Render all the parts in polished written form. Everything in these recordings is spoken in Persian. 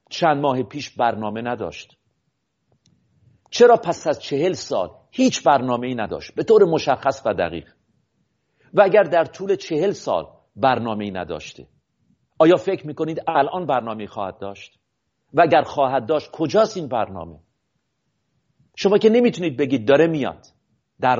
چند ماه پیش برنامه نداشت؟ چرا پس از 40 سال هیچ برنامه‌ای نداشت به طور مشخص و دقیق؟ و اگر در طول 40 سال برنامه‌ای نداشته، آیا فکر میکنید الان برنامه‌ای خواهد داشت؟ و اگر خواهد داشت کجاست این برنامه؟ شما که نمیتونید بگید داره میاد. در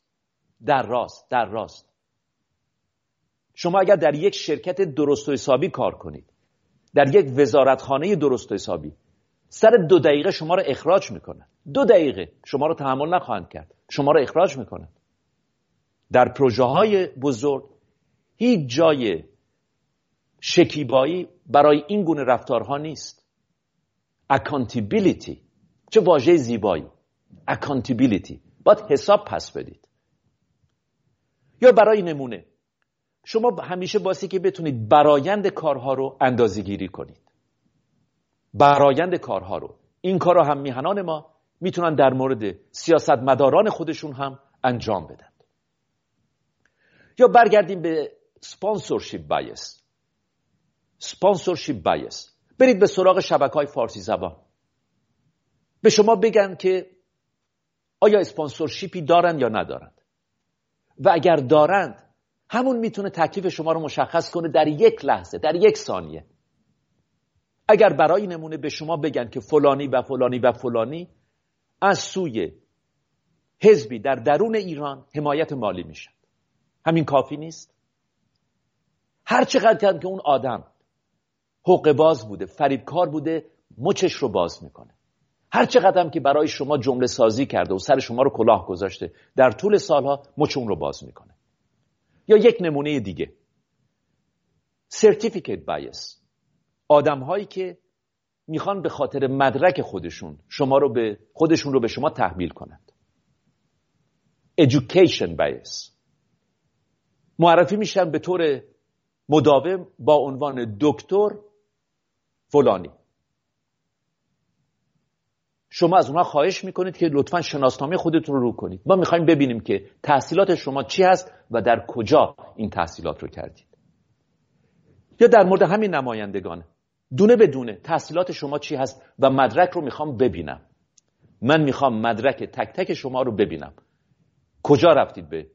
راست. شما اگر در یک شرکت درست و حسابی کار کنید، در یک وزارتخانه درست و حسابی، سر 2 دقیقه شما رو اخراج میکنن. 2 دقیقه شما رو تحمل نخواهند کرد، شما رو اخراج میکنن. در پروژه های بزرگ هیچ جای شکیبایی برای این گونه رفتارها نیست. accountability، چه واژه زیبایی. accountability، باید حساب پس بدید. یا برای نمونه، شما همیشه باسی که بتونید برآیند کارها رو اندازه‌گیری کنید. برآیند کارها رو، این کار رو هم میهنان ما میتونن در مورد سیاستمداران خودشون هم انجام بدن. یا برگردیم به sponsorship bias. برید به سراغ شبکه‌های فارسی زبان. به شما بگن که آیا اسپانسورشیپی دارن یا ندارند. و اگر دارند، همون میتونه تکلیف شما رو مشخص کنه در یک لحظه، در یک ثانیه. اگر برای نمونه به شما بگن که فلانی و فلانی و فلانی از سوی حزبی در درون ایران حمایت مالی میشن، همین کافی نیست؟ هر چقدر که اون آدم حقه باز بوده، فریبکار بوده، مچش رو باز میکنه. هر چقدر هم که برای شما جمله سازی کرده و سر شما رو کلاه گذاشته، در طول سالها مچ اون رو باز میکنه. یا یک نمونه دیگه، certificate bias. آدم هایی که میخوان به خاطر مدرک خودشون خودشون رو به شما تحمیل کنند. education bias. معرفی میشن به طور مداوم با عنوان دکتر فلانی. شما از اونها خواهش میکنید که لطفاً شناسنامه خودتون رو کنید. ما میخوایم ببینیم که تحصیلات شما چی هست و در کجا این تحصیلات رو کردید. یا در مورد همین نمایندگان، دونه به دونه تحصیلات شما چی هست و مدرک رو میخوام ببینم. من میخوام مدرک تک تک شما رو ببینم. کجا رفتید به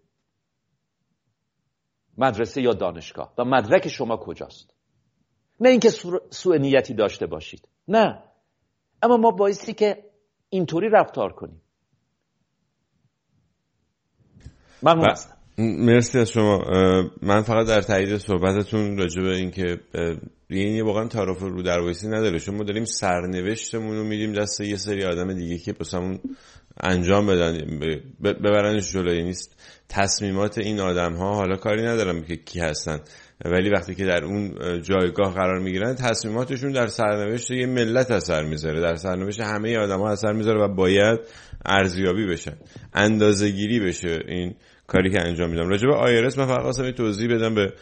مدرسه یا دانشگاه و مدرک شما کجاست؟ نه اینکه سوء نیتی داشته باشید، نه، اما ما بایستی که اینطوری رفتار کنیم. ممنون هستم. مرسی از شما. من فقط در تایید صحبتتون راجع به این که یعنی واقعا تعارف رو در وایسی نداره. شما داریم سرنوشتمون رو میدیم دست یه سری آدم دیگه که بسامون انجام بدن، ببرنش جلوی. نیست تصمیمات این آدم ها، حالا کاری ندارم که کی هستن، ولی وقتی که در اون جایگاه قرار میگیرن تصمیماتشون در سرنوشت یه ملت اثر میذاره، در سرنوشت همه آدم ها اثر میذاره و باید ارزیابی بشن، اندازه‌گیری بشه این کاری که انجام میدم. راجع به آیرس من فقط خواستم توضیح بدم به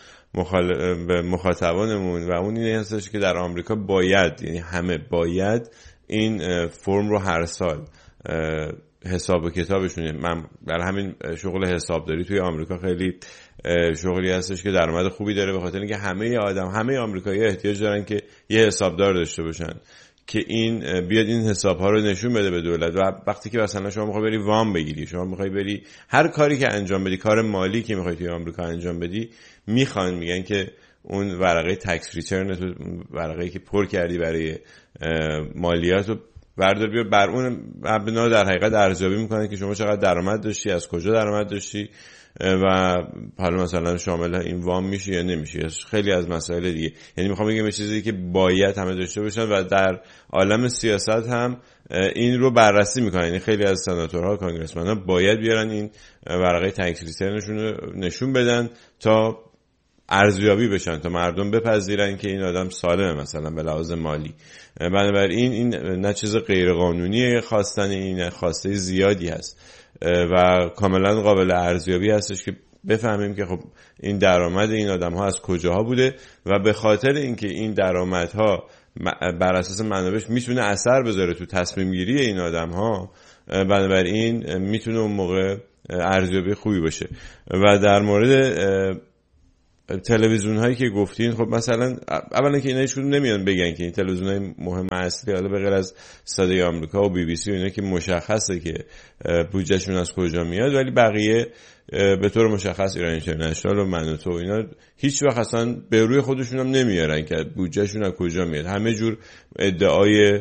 مخاطبانمون و اون این هستش که در آمریکا باید، یعنی همه باید این فرم رو هر سال حساب و کتابشونه. من برای همین شغل حسابداری توی آمریکا خیلی شغلی هستش که درآمد خوبی داره، به خاطر اینکه همه آمریکایی‌ها احتیاج دارن که یه حسابدار داشته باشن که این بیاد این حساب‌ها رو نشون بده به دولت. و وقتی که مثلا شما می‌خوای بری وام بگیری، شما می‌خوای بری هر کاری که انجام بدی، کار مالی که می‌خوای توی آمریکا انجام بدی، میگن که اون ورقه تکس ریترن، ورقه‌ای که پر کردی برای مالیات رو بردار بیار، بر اون مبنا در حقیقت ارزیابی میکنن که شما چقدر درآمد داشتی، از کجا درآمد داشتی و حالا مثلا شامل این وام میشه یا نمیشه، خیلی از مسائل دیگه. یعنی میخوام بگم یه چیزی که باید همه داشته باشن و در عالم سیاست هم این رو بررسی میکنن. یعنی خیلی از سناتورها، کانگرسمن‌ها باید بیارن این ورقه تکس ریترنشون رو نشون بدن تا ارزیابی بشن، تا مردم بپذیرن که این آدم سالمه مثلا به لحاظ مالی. بنابراین این نه چیز غیر قانونیه خواستن، این خواسته زیادی هست و کاملا قابل ارزیابی هستش که بفهمیم که خب این درآمد این آدم ها از کجاها بوده و به خاطر اینکه این درآمدها بر اساس منابعش میتونه اثر بذاره تو تصمیم گیری این آدم ها، بنابراین میتونه اون موقع ارزیابی خوبی باشه. و در مورد تلویزیون هایی که گفتین، خب مثلا اولا که اینا هیچ کدوم نمیان بگن که این تلویزیون های مهم اصلی، حالا به غیر از صدای آمریکا و بی بی سی و اینا که مشخصه که بودجهشون از کجا میاد، ولی بقیه به طور مشخص ایران اینترنشنال و منوتو اینا هیچ وقت اصلا به روی خودشون هم نمیارن که بودجهشون از کجا میاد. همه جور ادعای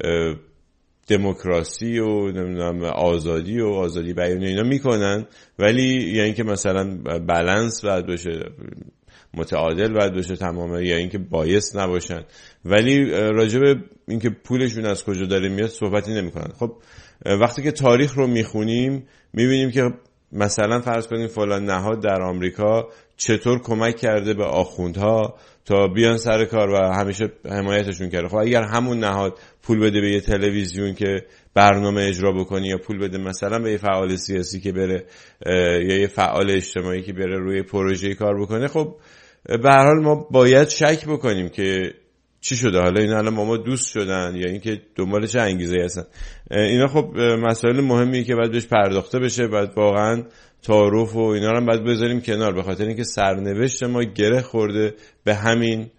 دموکراسی و نمیدونم آزادی و آزادی بیان اینا میکنن، ولی یا اینکه مثلا بالانس باید بشه، متعادل باید بشه تماما، یا اینکه بایس نباشن، ولی راجع به اینکه پولشون از کجا داره میاد صحبتی نمیکنن. خب وقتی که تاریخ رو میخونیم میبینیم که مثلا فرض کنیم فلان نهاد در آمریکا چطور کمک کرده به آخوندها تا بیان سر کار و همیشه حمایتشون کرده. خب اگر همون نهاد پول بده به یه تلویزیون که برنامه اجرا بکنی، یا پول بده مثلا به یه فعال سیاسی که بره یا یه فعال اجتماعی که بره روی پروژه کار بکنه، خب به هر حال ما باید شک بکنیم که چی شده، حالا اینا الان با ما دوست شدن یا اینکه دنبال چه انگیزه‌ای هستن. اینا خب مسائل مهمیه که باید بهش پرداخته بشه، باید واقعا تعارف و اینا رو هم باید بذاریم کنار، به خاطر اینکه سرنوشت ما گره خورده به همین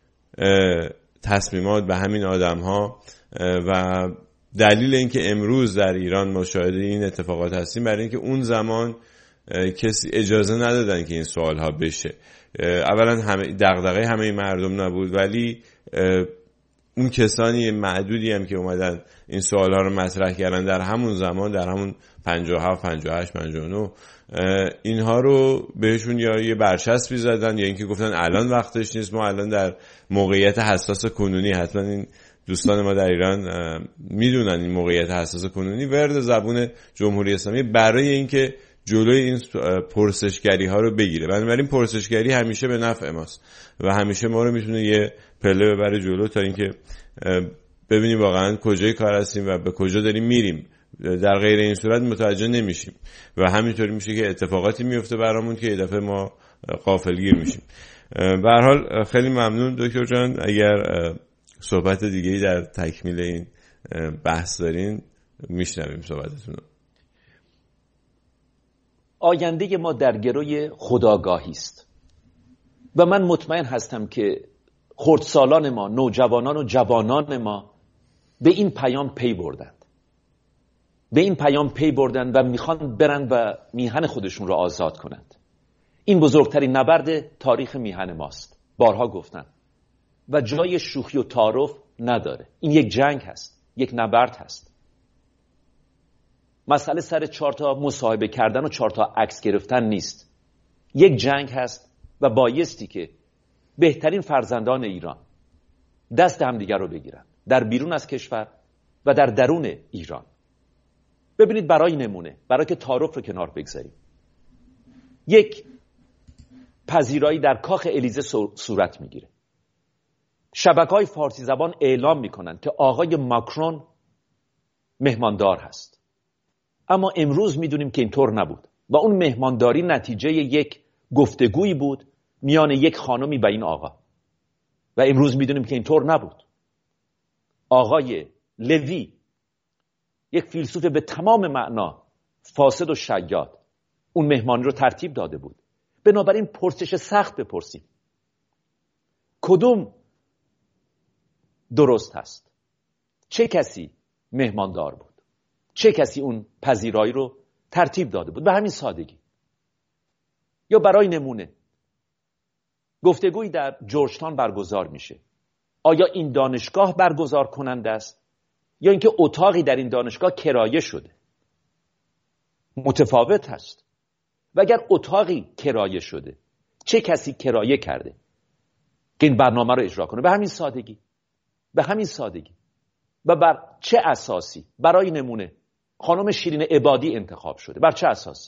تصمیمات، به همین آدم‌ها، و دلیل اینکه امروز در ایران ما شاهد این اتفاقات هستیم برای اینکه اون زمان کسی اجازه ندادن که این سوال‌ها بشه. اولا دغدغه همه مردم نبود، ولی اون کسانی معدودی هم که اومدن این سوال‌ها رو مطرح کردن در همون زمان، در همون 57 58 59 اینها رو بهشون یا یه برچسبی زدن یا اینکه گفتن الان وقتش نیست، ما الان در موقعیت حساس کنونی، حتما این دوستان ما در ایران میدونن این موقعیت حساس کنونی ورد زبون جمهوری اسلامی برای اینکه جلوی این پرسشگری ها رو بگیره. بنابراین پرسشگری همیشه به نفع ماست و همیشه ما رو میتونه یه پله ببره جلو تا اینکه ببینیم واقعا کجای کار هستیم و به کجا داریم میریم. در غیر این صورت متوجه نمیشیم و همینطوری میشه که اتفاقاتی میفته برامون که یه دفعه ما غافلگیر میشیم. به هر حال خیلی ممنون دکتر جان. اگر صحبت دیگه‌ای در تکمیل این بحث دارین میشنویم صحبتتون رو. آینده ما در گروی خودآگاهی است و من مطمئن هستم که خردسالان ما، نوجوانان و جوانان ما به این پیام پی بردند و میخوان برن و میهن خودشون رو آزاد کنند. این بزرگترین نبرد تاریخ میهن ماست، بارها گفتم، و جای شوخی و تعارف نداره. این یک جنگ هست، یک نبرد هست. مسئله سر 4 تا مصاحبه کردن و 4 تا عکس گرفتن نیست. یک جنگ هست و بایستی که بهترین فرزندان ایران دست همدیگر رو بگیرن، در بیرون از کشور و در درون ایران. ببینید برای نمونه، برای که تعارف رو کنار بگذاریم، یک پذیرایی در کاخ الیزه صورت میگیره. شبکه‌های فارسی زبان اعلام میکنن که آقای ماکرون مهماندار هست، اما امروز میدونیم که اینطور نبود و اون مهمانداری نتیجه یک گفتگویی بود میان یک خانمی و این آقا، و امروز میدونیم که اینطور نبود. آقای لوی، یک فیلسوف به تمام معنا فاسد و شیاد، اون مهمانی رو ترتیب داده بود. بنابراین پرسش سخت بپرسیم کدوم درست هست؟ چه کسی مهماندار بود؟ چه کسی اون پذیرایی رو ترتیب داده بود؟ به همین سادگی. یا برای نمونه گفتگویی در جورجتاون برگزار میشه. آیا این دانشگاه برگزار کننده است یا اینکه اتاقی در این دانشگاه کرایه شده؟ متفاوت هست. و اگر اتاقی کرایه شده، چه کسی کرایه کرده که این برنامه رو اجرا کنه؟ به همین سادگی. و بر چه اساسی؟ برای نمونه خانم شیرین عبادی انتخاب شده. بر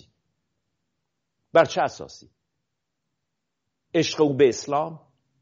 چه اساسی؟ عشق او به اسلام،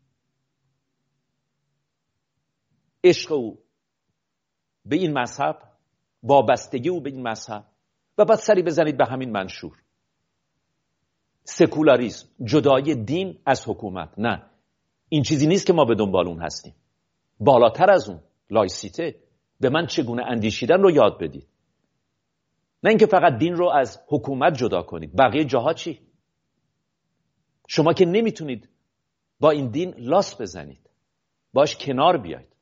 عشق او به این مذهب، وابستگی او به این مذهب. و بعد سری بزنید به همین منشور، سکولاریسم، جدایی دین از حکومت. نه، این چیزی نیست که ما به دنبال اون هستیم. بالاتر از اون، لایسیته، به من چگونه اندیشیدن رو یاد بدید، نه اینکه فقط دین رو از حکومت جدا کنید. بقیه جاها چی؟ شما که نمیتونید با این دین لاس بزنید، باش کنار بیاید.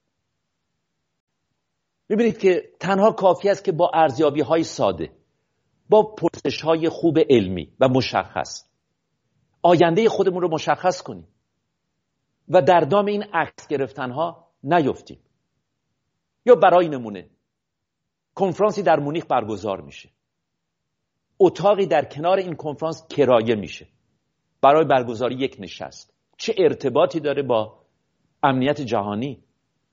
میبینید که تنها کافی است که با ارزیابی‌های ساده، با پرسش‌های خوب علمی و مشخص آینده خودمون رو مشخص کنیم و در دام این عکس گرفتن‌ها نیفتیم. یا برای نمونه کنفرانسی در مونیخ برگزار میشه، اتاقی در کنار این کنفرانس کرایه میشه برای برگزاری یک نشست. چه ارتباطی داره با امنیت جهانی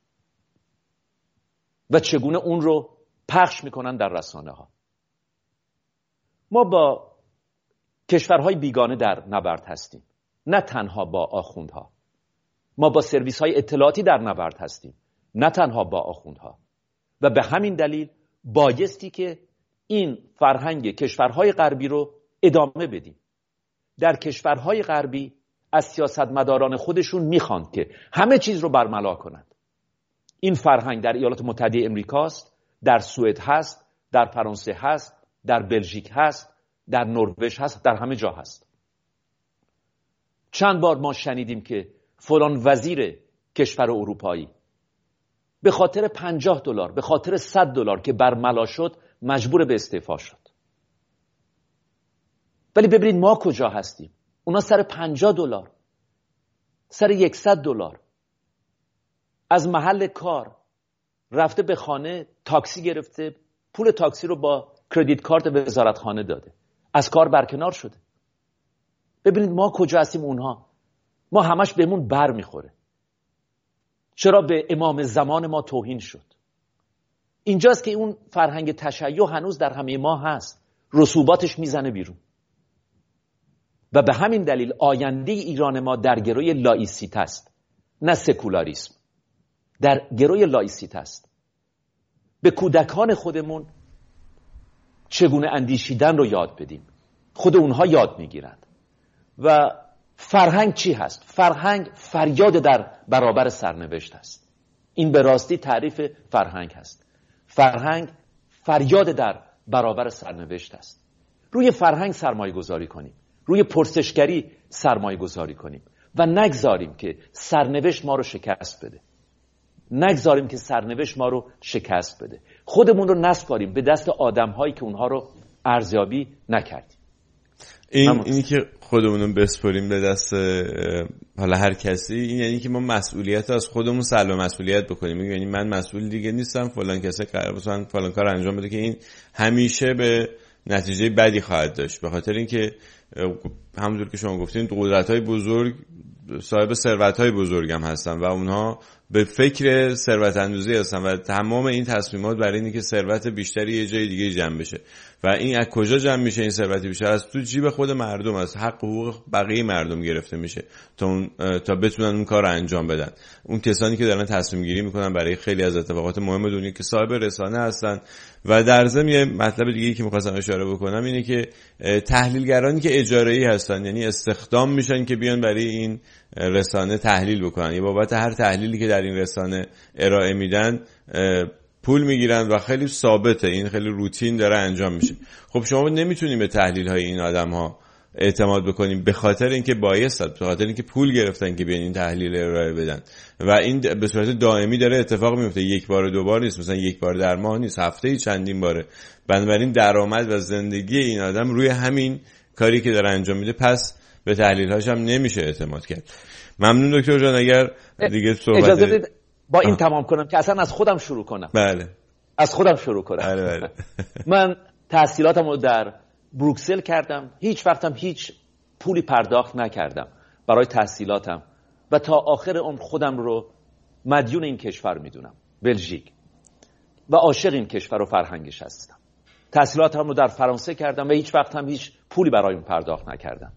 و چگونه اون رو پخش میکنن در رسانه ها؟ ما با کشورهای بیگانه در نبرد هستیم، نه تنها با آخوندها. ما با سرویس های اطلاعاتی در نبرد هستیم، نه تنها با آخوندها. و به همین دلیل بایستی که این فرهنگ کشورهای غربی رو ادامه بدیم. در کشورهای غربی از سیاستمداران خودشون میخواند که همه چیز رو برملا کنند. این فرهنگ در ایالات متحده امریکاست، در سوئد هست، در فرانسه هست، در بلژیک هست، در نروژ هست، در همه جا هست. چند بار ما شنیدیم که فلان وزیر کشور اروپایی به خاطر $50، به خاطر $100 که برملا شد مجبور به استعفا شد. ولی ببینید ما کجا هستیم. اونا سر $50، سر $100 از محل کار رفته به خانه، تاکسی گرفته، پول تاکسی رو با کردیت کارت وزارتخانه داده، از کار برکنار شده. ببینید ما کجا هستیم اونها. ما همش بهمون بر میخوره. چرا به امام زمان ما توهین شد؟ اینجاست که اون فرهنگ تشیع هنوز در همه ما هست، رسوباتش میزنه بیرون. و به همین دلیل آینده ایران ما در گروی لایسیت است، نه سکولاریسم. در گروی لایسیت است. به کودکان خودمون چگونه اندیشیدن رو یاد بدیم، خود اونها یاد میگیرند. و فرهنگ چی هست؟ فرهنگ فریاد در برابر سرنوشت است. این به راستی تعریف فرهنگ هست. فرهنگ فریاد در برابر سرنوشت است. روی فرهنگ سرمایه گذاری کنیم، روی پرسشگری سرمایه گذاری کنیم و نگذاریم که سرنوشت ما رو شکست بده. نگذاریم که سرنوشت ما رو شکست بده. خودمون رو نسپاریم به دست آدم‌هایی که اونها رو ارزیابی نکردیم. اینی که خودمون رو بسپاریم به دست حالا هر کسی، این یعنی که ما مسئولیت از خودمون سلب مسئولیت بکنیم. یعنی من مسئول دیگه نیستم، فلان کسی قراره مثلا فلان کار انجام بده، که این همیشه به نتیجه بدی خواهد داشت. به خاطر اینکه همونطور که شما گفتین قدرت‌های بزرگ صاحب ثروت‌های بزرگ هم هستن و اونها به فکر ثروت اندوزی هستن و تمام این تصمیمات برای اینه که ثروت بیشتری یه جای دیگه جمع بشه. و این از کجا جمع میشه؟ این ثروت بیشتر از تو جیب خود مردم، از حق حقوق بقیه مردم گرفته میشه تا بتونن اون کار رو انجام بدن. اون کسانی که دارن تصمیم گیری میکنن برای خیلی از اتفاقات مهم دنیا که صاحب رسانه هستن. و در ضمن یه مطلب دیگه که می‌خواستم اشاره بکنم اینه که تحلیلگرانی که اجاره‌ای هستن، یعنی استخدام میشن که بیان برای این رسانه تحلیل بکنن، یا بابت هر تحلیلی که در این رسانه ارائه میدن پول میگیرن و خیلی ثابته، این خیلی روتین داره انجام میشه. خب شما نمیتونیم به تحلیل های این آدم ها اعتماد بکنیم به خاطر اینکه بایست، به خاطر اینکه پول گرفتن که بیان این تحلیل ارائه بدن و این به صورت دائمی داره اتفاق میفته. یک بار دو بار نیست، مثلا یک بار در ماه نیست، هفته‌ای چندین باره. بنابراین درآمد و زندگی این آدم روی همین کاری که داره انجام میده، پس به تحلیل هاش هم نمیشه اعتماد کرد. ممنون دکتر جان. اگر دیگه صحبت اجازه بدید با این تمام کنم که اصلا از خودم شروع کنم. بله. از خودم شروع کنم. بله. من تحصیلاتم رو در بروکسل کردم. هیچ وقتم هیچ پولی پرداخت نکردم برای تحصیلاتم و تا آخر عمر خودم رو مدیون این کشور میدونم، بلژیک، و عاشق این کشور و فرهنگش هستم. تحصیلاتم رو در فرانسه کردم و هیچ وقت هم هیچ پولی برای اون پرداخت نکردم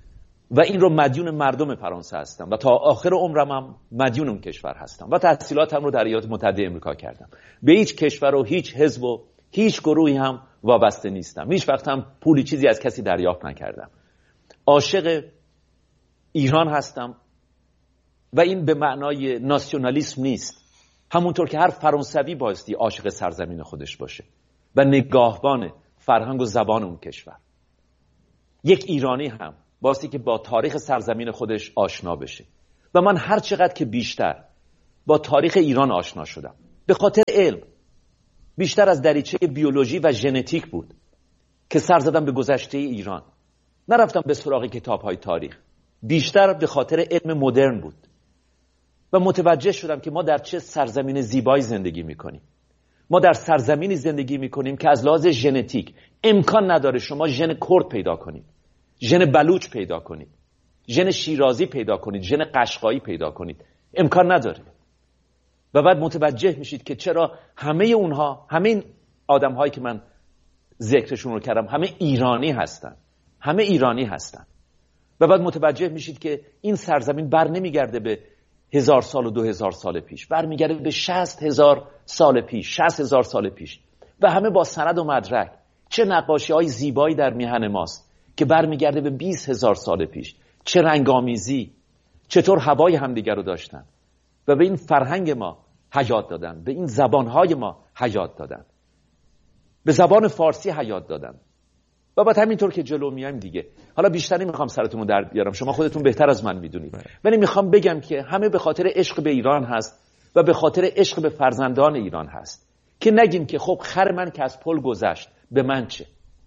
و این رو مدیون مردم فرانسه هستم و تا آخر عمرم هم مدیون اون کشور هستم و تحصیلاتم رو در ایالات متحده آمریکا کردم. به هیچ کشور و هیچ حزب و هیچ گروهی هم وابسته نیستم. هیچ وقت هم پولی چیزی از کسی دریافت نکردم. عاشق ایران هستم و این به معنای ناسیونالیسم نیست. همونطور که هر فرانسوی بایستی عاشق سرزمین خودش باشه و نگاهبان فرهنگ و زبان اون کشور. یک ایرانی هم باستی که با تاریخ سرزمین خودش آشنا بشه. و من هر چقدر که بیشتر با تاریخ ایران آشنا شدم، به خاطر علم، بیشتر از دریچه بیولوژی و ژنتیک بود که سر زدم به گذشته ایران. نرفتم به سراغ کتاب‌های تاریخ، بیشتر به خاطر علم مدرن بود و متوجه شدم که ما در چه سرزمین زیبایی زندگی میکنیم. ما در سرزمینی زندگی میکنیم که از لحاظ ژنتیک امکان نداره شما ژن کرد پیدا کنید، ژن بلوچ پیدا کنید، ژن شیرازی پیدا کنید، ژن قشقایی پیدا کنید، امکان نداره. و بعد متوجه میشید که چرا همه اونها، همه این آدم‌هایی که من ذکرشون رو کردم، همه ایرانی هستن. و بعد متوجه میشید که این سرزمین بر نمیگرده به 1000 سال و 2000 سال پیش، برمیگرده به 60,000 سال پیش، 60,000 سال پیش، و همه با سند و مدرک. چه نقاشی‌های زیبایی در میهن ماست که برمیگرده به 20,000 سال پیش، چه رنگامیزی، چطور هوای همدیگر رو داشتن و به این فرهنگ ما حیات دادن، به این زبانهای ما حیات دادن، به زبان فارسی حیات دادن. و بعد همینطور که جلو میایم دیگه، حالا بیشتر نمیخوام سرتون رو در بیارم، شما خودتون بهتر از من میدونید، ولی میخوام بگم که همه به خاطر عشق به ایران هست و به خاطر عشق به فرزندان ایران هست، که نگیم که خب خر من که از پل گذشت به من چه،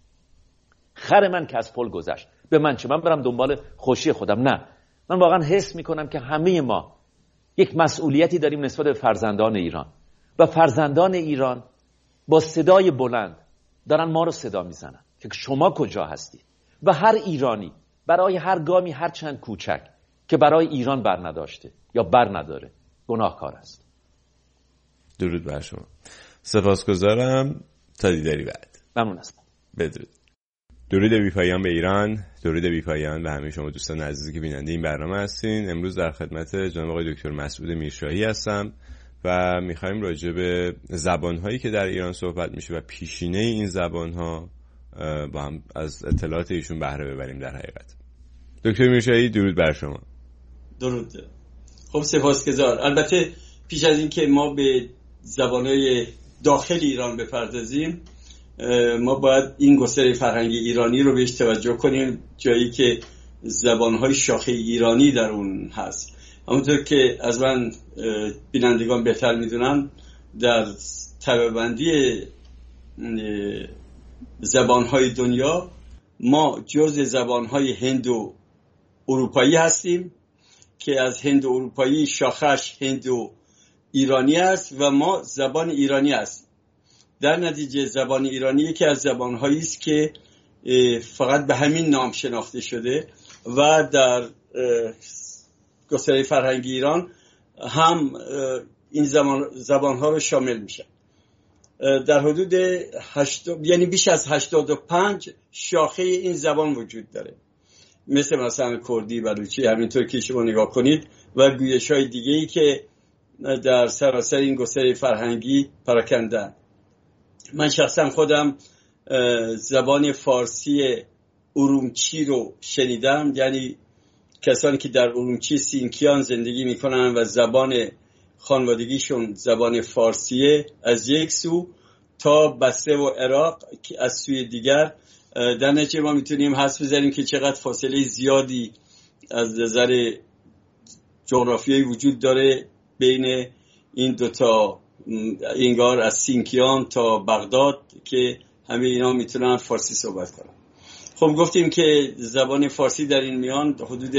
خر من که از پل گذشت به من چه، من برم دنبال خوشی خودم. نه، من واقعا حس میکنم که همه ما یک مسئولیتی داریم نسبت به فرزندان ایران، و فرزندان ایران با صدای بلند دارن ما رو صدا میزنن که شما کجا هستید. و هر ایرانی برای هر گامی هر چند کوچک که برای ایران بر نداشته یا بر نداره گناهکار است. درود بر شما. سپاسگزارم. تا دیداری بعد. ممنون هستم. بدرود. درود بی‌پایان به ایران، درود بی‌پایان به همه شما دوستان عزیزی که بیننده این برنامه هستین. امروز در خدمت جناب آقای دکتر مسعود میرشاهی هستم و می‌خوایم راجع به زبان‌هایی که در ایران صحبت میشه و پیشینه این زبان‌ها با هم از اطلاعات ایشون بهره ببریم. در حقیقت دکتر میرشاهی درود بر شما. درود. خب سپاسگزار. البته پیش از این که ما به زبان‌های داخل ایران بپردازیم، ما باید این گستره فرهنگی ایرانی رو بهش توجه کنیم، جایی که زبان‌های شاخه ایرانی در اون هست. همونطور که از من بینندگان بهتر میدونن، در طبقه‌بندی زبان‌های دنیا ما جزء زبان‌های هندو اروپایی هستیم که از هندو اروپایی شاخش هندو ایرانی است و ما زبان ایرانی هستیم. در نتیجه زبان ایرانی یکی از زبان‌هایی است که فقط به همین نام شناخته شده و در گستره فرهنگی ایران هم این زبان‌ها رو شامل میشن. در حدود یعنی بیش از 85 شاخه این زبان وجود داره، مثلا کردی، بلوچی، همینطور که شما نگاه کنید، و گویش‌های دیگه‌ای که در سراسر این گستره فرهنگی پراکندن. من شخصا خودم زبان فارسی ارومچی رو شنیدم، یعنی کسانی که در ارومچی سینکیان زندگی میکنن و زبان خانوادگیشون زبان فارسیه از یک سو، تا بصره و عراق که از سوی دیگر. در نتیجه ما میتونیم حدس بزنیم که چقدر فاصله زیادی از نظر جغرافیایی وجود داره بین این دوتا، انگار از سینکیان تا بغداد، که همه اینا میتونن فارسی صحبت کنن. خب گفتیم که زبان فارسی در این میان حدود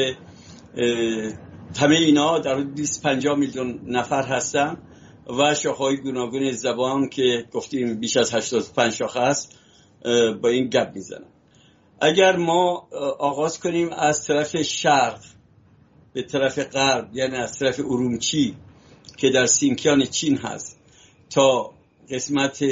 همه اینا در حدود 250 میلیون نفر هستن و شاخه‌های گوناگون زبان که گفتیم بیش از 85 شاخه هست با این گپ میزنن. اگر ما آغاز کنیم از طرف شرق به طرف غرب، یعنی از طرف ارومچی که در سینکیان چین هست تا قسمت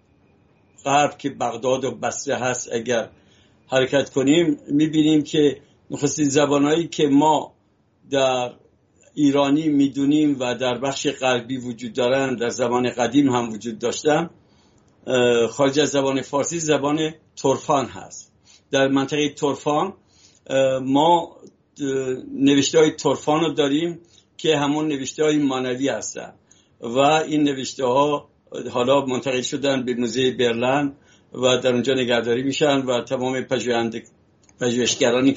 غرب که بغداد و بصره هست، اگر حرکت کنیم میبینیم که نخستین زبانهایی که ما در ایرانی میدونیم و در بخش غربی وجود دارن، در زمان قدیم هم وجود داشتن، خارج از زبان فارسی زبان ترفان هست. در منطقه ترفان ما نوشته های ترفان رو داریم که همون نوشته های مانوی هستن و این نوشته ها حالا منتقل شدن به موزه برلین و در اونجا نگهداری میشن و تمام پژوهشگرانی که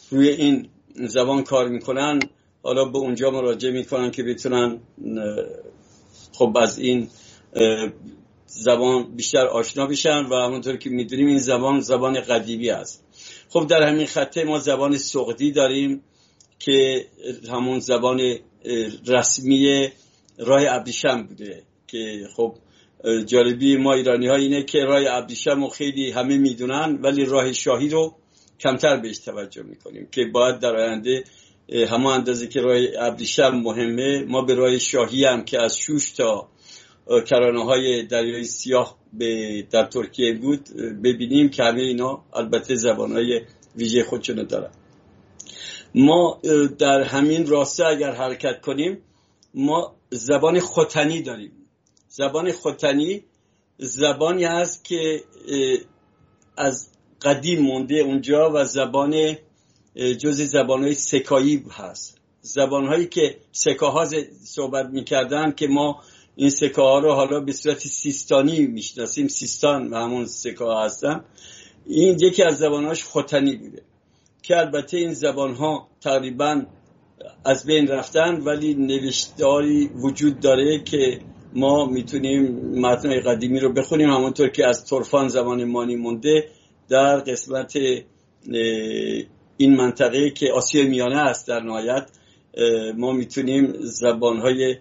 روی این زبان کار میکنن حالا به اونجا مراجعه میکنن که بتونن خب از این زبان بیشتر آشنا بشن و همونطور که میدونیم این زبان قدیمی است. خب در همین خطه ما زبان سغدی داریم که همون زبان رسمی راه ابریشم بوده که خب جالبی ما ایرانی ها اینه که راه ابریشم رو خیلی همه میدونن ولی راه شاهی رو کمتر بهش توجه میکنیم که باید در آینده همون اندازه که راه ابریشم مهمه ما به راه شاهی هم که از شوش تا کرانه های دریای سیاه در ترکیه بود ببینیم که همه اینا البته زبان های ویژه خودشونو دارن. ما در همین راسته اگر حرکت کنیم ما زبان ختنی داریم. زبان ختنی زبانی هست که از قدیم مونده اونجا و زبان جز زبانهای سکایی هست. زبانهایی که سکاها صحبت میکردن که ما این سکاها رو حالا به صورت سیستانی میشناسیم، سیستان و همون سکاها هستن. این یکی از زبانهاش ختنی بوده که البته این زبانها تقریبا از بین رفتن ولی نوشتاری وجود داره که ما میتونیم متن‌های قدیمی رو بخونیم، همونطور که از ترفان زبان مانی مونده در قسمت این منطقه که آسیای میانه است. در نهایت ما میتونیم زبانهای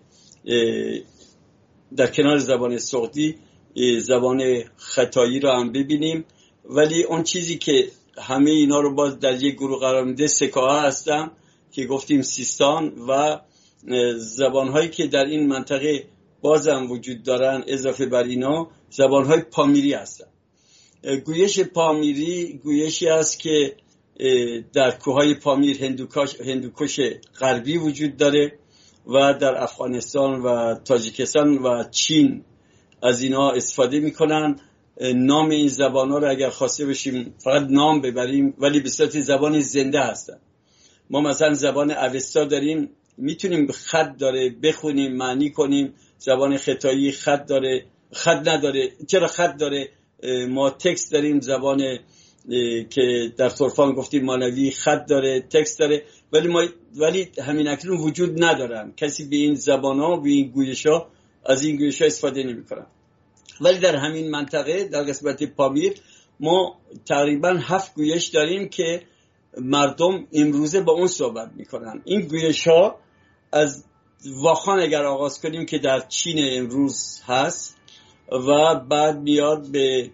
در کنار زبان سغدی زبان ختایی رو هم ببینیم، ولی اون چیزی که همه اینا رو باز در یک گروه قرار میده سکاها هستن که گفتیم سیستان و زبانهایی که در این منطقه بازم وجود دارن اضافه بر اینا زبانهای پامیری هستن. گویش پامیری گویشی است که در کوههای پامیر هندوکش غربی وجود داره و در افغانستان و تاجیکستان و چین از اینا استفاده میکنن. نام این زبانها رو اگر خواسته باشیم فقط نام ببریم ولی به صورت زبان زنده هستن. ما مثلا زبان اوستا داریم، میتونیم خط داره بخونیم معنی کنیم. زبان ختایی خط داره، خط نداره. چرا خط داره؟ ما تکست داریم. زبان که در ترفان گفتیم مانوی خط داره، تکست داره، ولی همین اکنون وجود ندارن. کسی به این زبان‌ها و این گویش‌ها از این گویش‌ها استفاده نمی‌کنه. ولی در همین منطقه در قسمت پامیر ما تقریبا 7 گویش داریم که مردم امروزه با اون صحبت میکنن. این گویش‌ها از واخان اگر آغاز کنیم که در چین امروز هست و بعد میاد به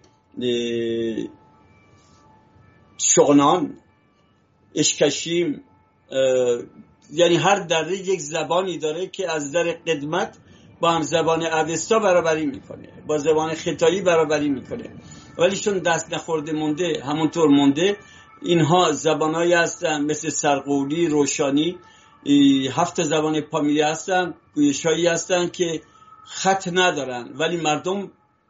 شغنان، اشکشیم، یعنی هر دره یک زبانی داره که از در قدمت با هم زبان اوستا برابری میکنه، با زبان ختایی برابری میکنه، ولی چون دست نخورده مونده همونطور مونده. اینها زبانهایی هستن مثل سرقولی، روشانی، 7 زبان پامیری هستن، گویشایی هستن که خط ندارن ولی مردم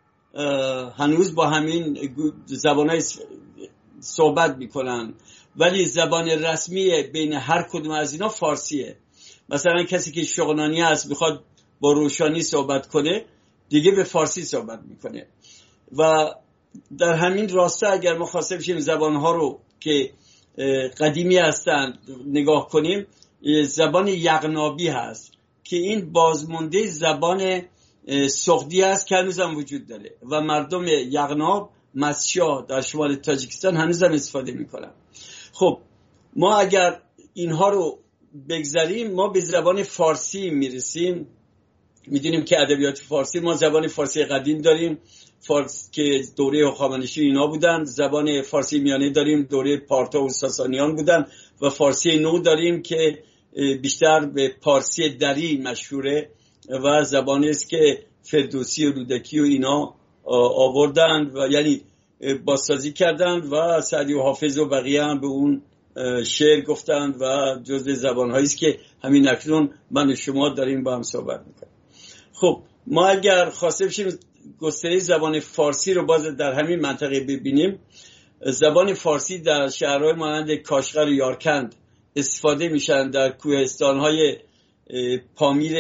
هنوز با همین زبانهای صحبت میکنن. ولی زبان رسمی بین هر کدوم از اینا فارسیه. مثلا کسی که شغنانی هست میخواد با روشانی صحبت کنه دیگه به فارسی صحبت میکنه. و در همین راسته اگر ما خواسته بشیم زبانها رو که قدیمی هستن نگاه کنیم، زبان یغنابی هست که این بازمونده زبان سغدی هست که هنوز هم وجود داره و مردم یغناب مسیا در شمال تاجیکستان هنوز هم استفاده میکنن. خب ما اگر اینها رو بگذاریم ما به زبان فارسی میرسیم. میدونیم که ادبیات فارسی، ما زبان فارسی قدیم داریم که دوره هخامنشی اینا بودن، زبان فارسی میانه داریم دوره پارتا و ساسانیان بودن و فارسی نو داریم که بیشتر به پارسی دری مشهوره و زبانی است که فردوسی و رودکی و اینا آوردن و یعنی بازسازی کردن و سعدی و حافظ و بقیه هم به اون شعر گفتن و جزء زبان‌هایی است که همین اکنون من و شما داریم با هم صحبت میکنیم. خب ما اگر خواسته بشیم گستره زبان فارسی رو باز در همین منطقه ببینیم، زبان فارسی در شهرهای مانند کاشغر و یارکند استفاده میشن، در کوهستان‌های پامیر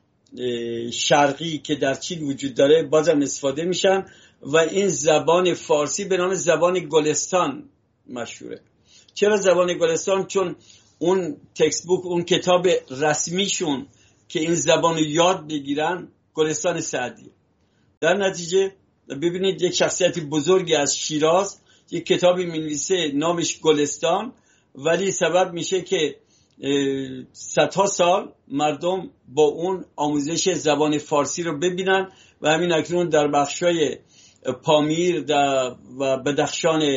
شرقی که در چین وجود داره بازم استفاده میشن و این زبان فارسی به نام زبان گلستان مشهوره. چرا زبان گلستان؟ چون اون تکست بوک، اون کتاب رسمیشون که این زبان رو یاد بگیرن گلستان سعدی. در نتیجه ببینید یک شخصیت بزرگی از شیراز یک کتابی می‌نویسه نامش گلستان، ولی سبب میشه که صدها سال مردم با اون آموزش زبان فارسی رو ببینن و همین اکنون در بخشای پامیر و بدخشان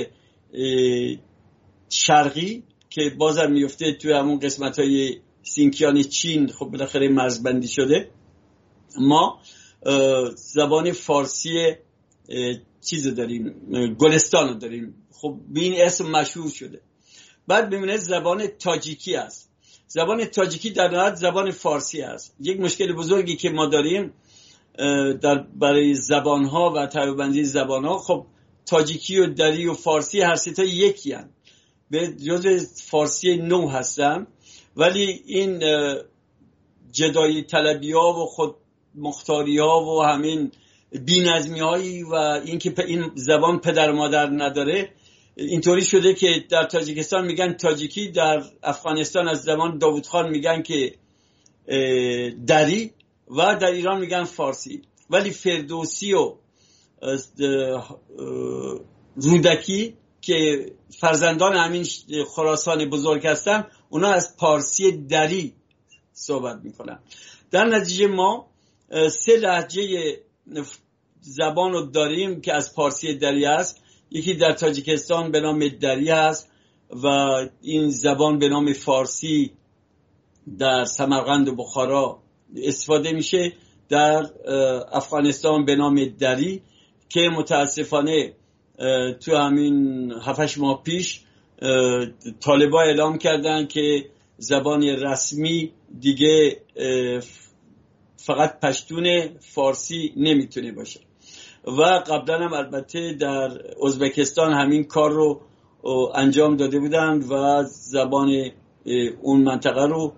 شرقی که بازم میفته توی همون قسمت‌های سینکیان چین، خب بالاخره مرزبندی شده، ما زبان فارسی چیز داریم، گلستان رو داریم. خب به این اسم مشهور شده. بعد ببینید زبان تاجیکی است. زبان تاجیکی در نهایت زبان فارسی است. یک مشکل بزرگی که ما داریم برای زبانها و طبقه‌بندی زبانها، خب تاجیکی و دری و فارسی هر سه تا یکی هستند، به جزء فارسی نو هستن، ولی این جدایی طلبی ها و خود مختاری ها و همین بی‌نظمی هایی و اینکه این زبان پدر مادر نداره، اینطوری شده که در تاجیکستان میگن تاجیکی، در افغانستان از زمان داوود خان میگن که دری و در ایران میگن فارسی. ولی فردوسی و رودکی که فرزندان همین خراسان بزرگ هستن، اونا از پارسی دری صحبت میکنن. در نتیجه ما سه لهجه زبان رو داریم که از پارسی دری است. یکی در تاجیکستان به نام دری است و این زبان به نام فارسی در سمرقند و بخارا استفاده میشه. در افغانستان به نام دری که متاسفانه تو همین 7-8 ماه پیش طالبا اعلام کردن که زبان رسمی دیگه فقط پشتون، فارسی نمیتونه باشه. و قبلا هم البته در ازبکستان همین کار رو انجام داده بودن و زبان اون منطقه رو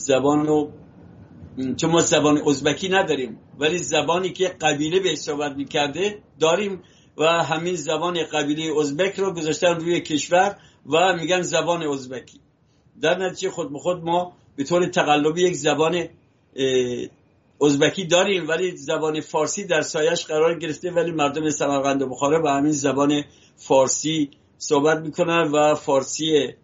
چون ما زبان ازبکی نداریم ولی زبانی که قبیله به صحبت میکرده داریم و همین زبان قبیله ازبک رو گذاشتن روی کشور و میگن زبان ازبکی. در نتیجه خود به خود ما به طور تقلبی یک زبان ازبکی داریم ولی زبان فارسی در سایش قرار گرفته، ولی مردم سمرقند و بخارا با همین زبان فارسی صحبت میکنن و فارسی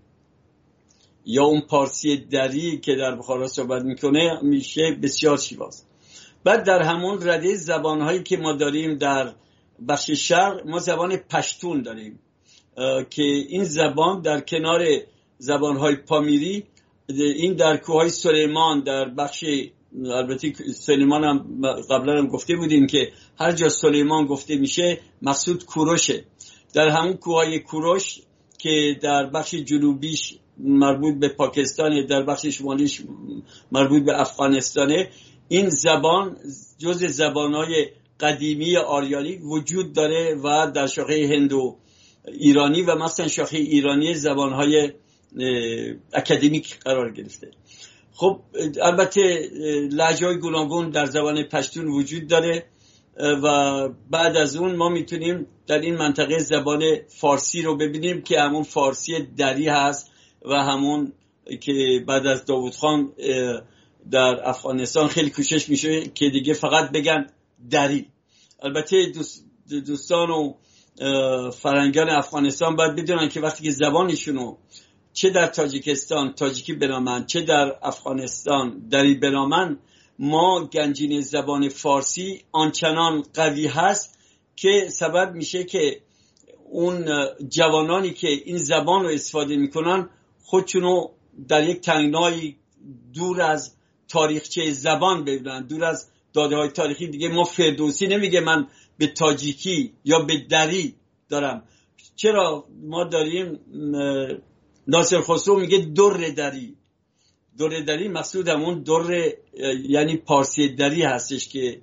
یا اون پارسی دری که در بخارا صحبت میکنه میشه بسیار شیواز. بعد در همون رده زبانهایی که ما داریم در بخش شرق، ما زبان پشتون داریم که این زبان در کنار زبانهای پامیری، این در کوههای سلیمان، در بخش البته سلیمان هم قبلا هم گفته بودیم که هر جا سلیمان گفته میشه مقصود کوروشه. در همون کوههای کوروش که در بخش جنوبیش مربوط به پاکستان، در بخش شمالیش مربوط به افغانستانه، این زبان جز زبانهای قدیمی آریایی وجود داره و در شاخه هندو ایرانی و مثلا شاخه ایرانی زبانهای اکادمیک قرار گرفته. خب البته لهجه‌های گوناگون در زبان پشتون وجود داره و بعد از اون ما میتونیم در این منطقه زبان فارسی رو ببینیم که همون فارسی دری هست و همون که بعد از داوود خان در افغانستان خیلی کوشش میشه که دیگه فقط بگن دری. البته دوستان و فرهنگان افغانستان باید بدونن که وقتی که زبانشونو چه در تاجیکستان تاجیکی بنامن، چه در افغانستان دری بنامن، ما گنجینه زبان فارسی آنچنان قوی هست که سبب میشه که اون جوانانی که این زبان رو استفاده میکنن خودشونو در یک تنگنای دور از تاریخچه زبان ببینن، دور از داده های تاریخی. دیگه ما فردوسی نمیگه من به تاجیکی یا به دری دارم. چرا ما داریم ناصر خسرو میگه در دری. در دری مقصود همون در یعنی پارسی دری هستش که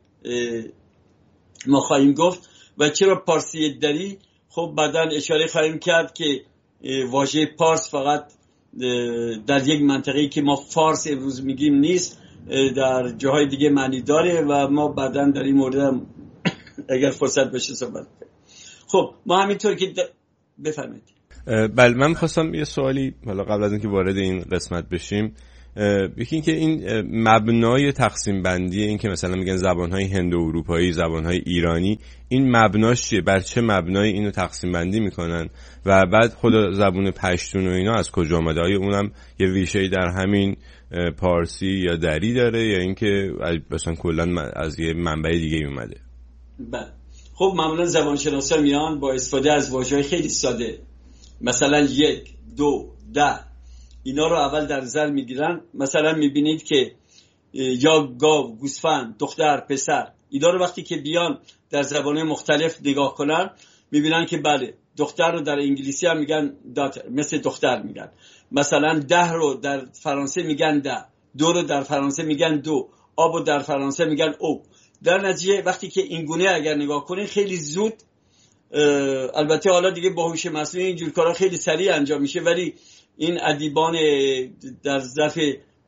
ما خواهیم گفت. و چرا پارسی دری؟ خب بعدا اشاره خواهیم کرد که واژه پارس فقط در یک منطقه‌ای که ما فارس امروز میگیم نیست، در جاهای دیگه معنی داره و ما بعدا در این مورد اگر فرصت بشه صحبت کنیم. خب ما همینطور که بفهمید بله، من خواستم یه سوالی حالا قبل از اینکه وارد این قسمت بشیم، یکی این که این مبنای تقسیم بندی این که مثلا میگن زبانهای هندو اروپایی، زبانهای ایرانی، این مبناش چیه؟ بر چه مبنای اینو تقسیم بندی میکنن؟ و بعد خود زبان پشتون و اینا از کجا اومده؟ آیا اونم یه ریشه‌ای در همین پارسی یا دری داره یا اینکه مثلا کلا از یه منبع دیگه اومده؟ بله، خب معمولا زبانشناسا میان با استفاده از واژه‌های خیلی ساده، مثلا 1 2 10 اینا رو اول در نظر میگیرن. مثلا میبینید که یا گاو، گوسفند، دختر، پسر، اینا رو وقتی که بیان در زبان‌های مختلف نگاه کنن میبینن که بله، دختر رو در انگلیسی هم میگن داتر، مثل دختر میگن. مثلا 10 رو در فرانسه میگن 10، 2 رو در فرانسه میگن 2، آب رو در فرانسه میگن او. در نتیجه وقتی که این گونه اگر نگاه کنین خیلی زود، البته حالا دیگه با هوش مصنوعی اینجور کارا خیلی سریع انجام میشه، ولی این ادیبان در ظرف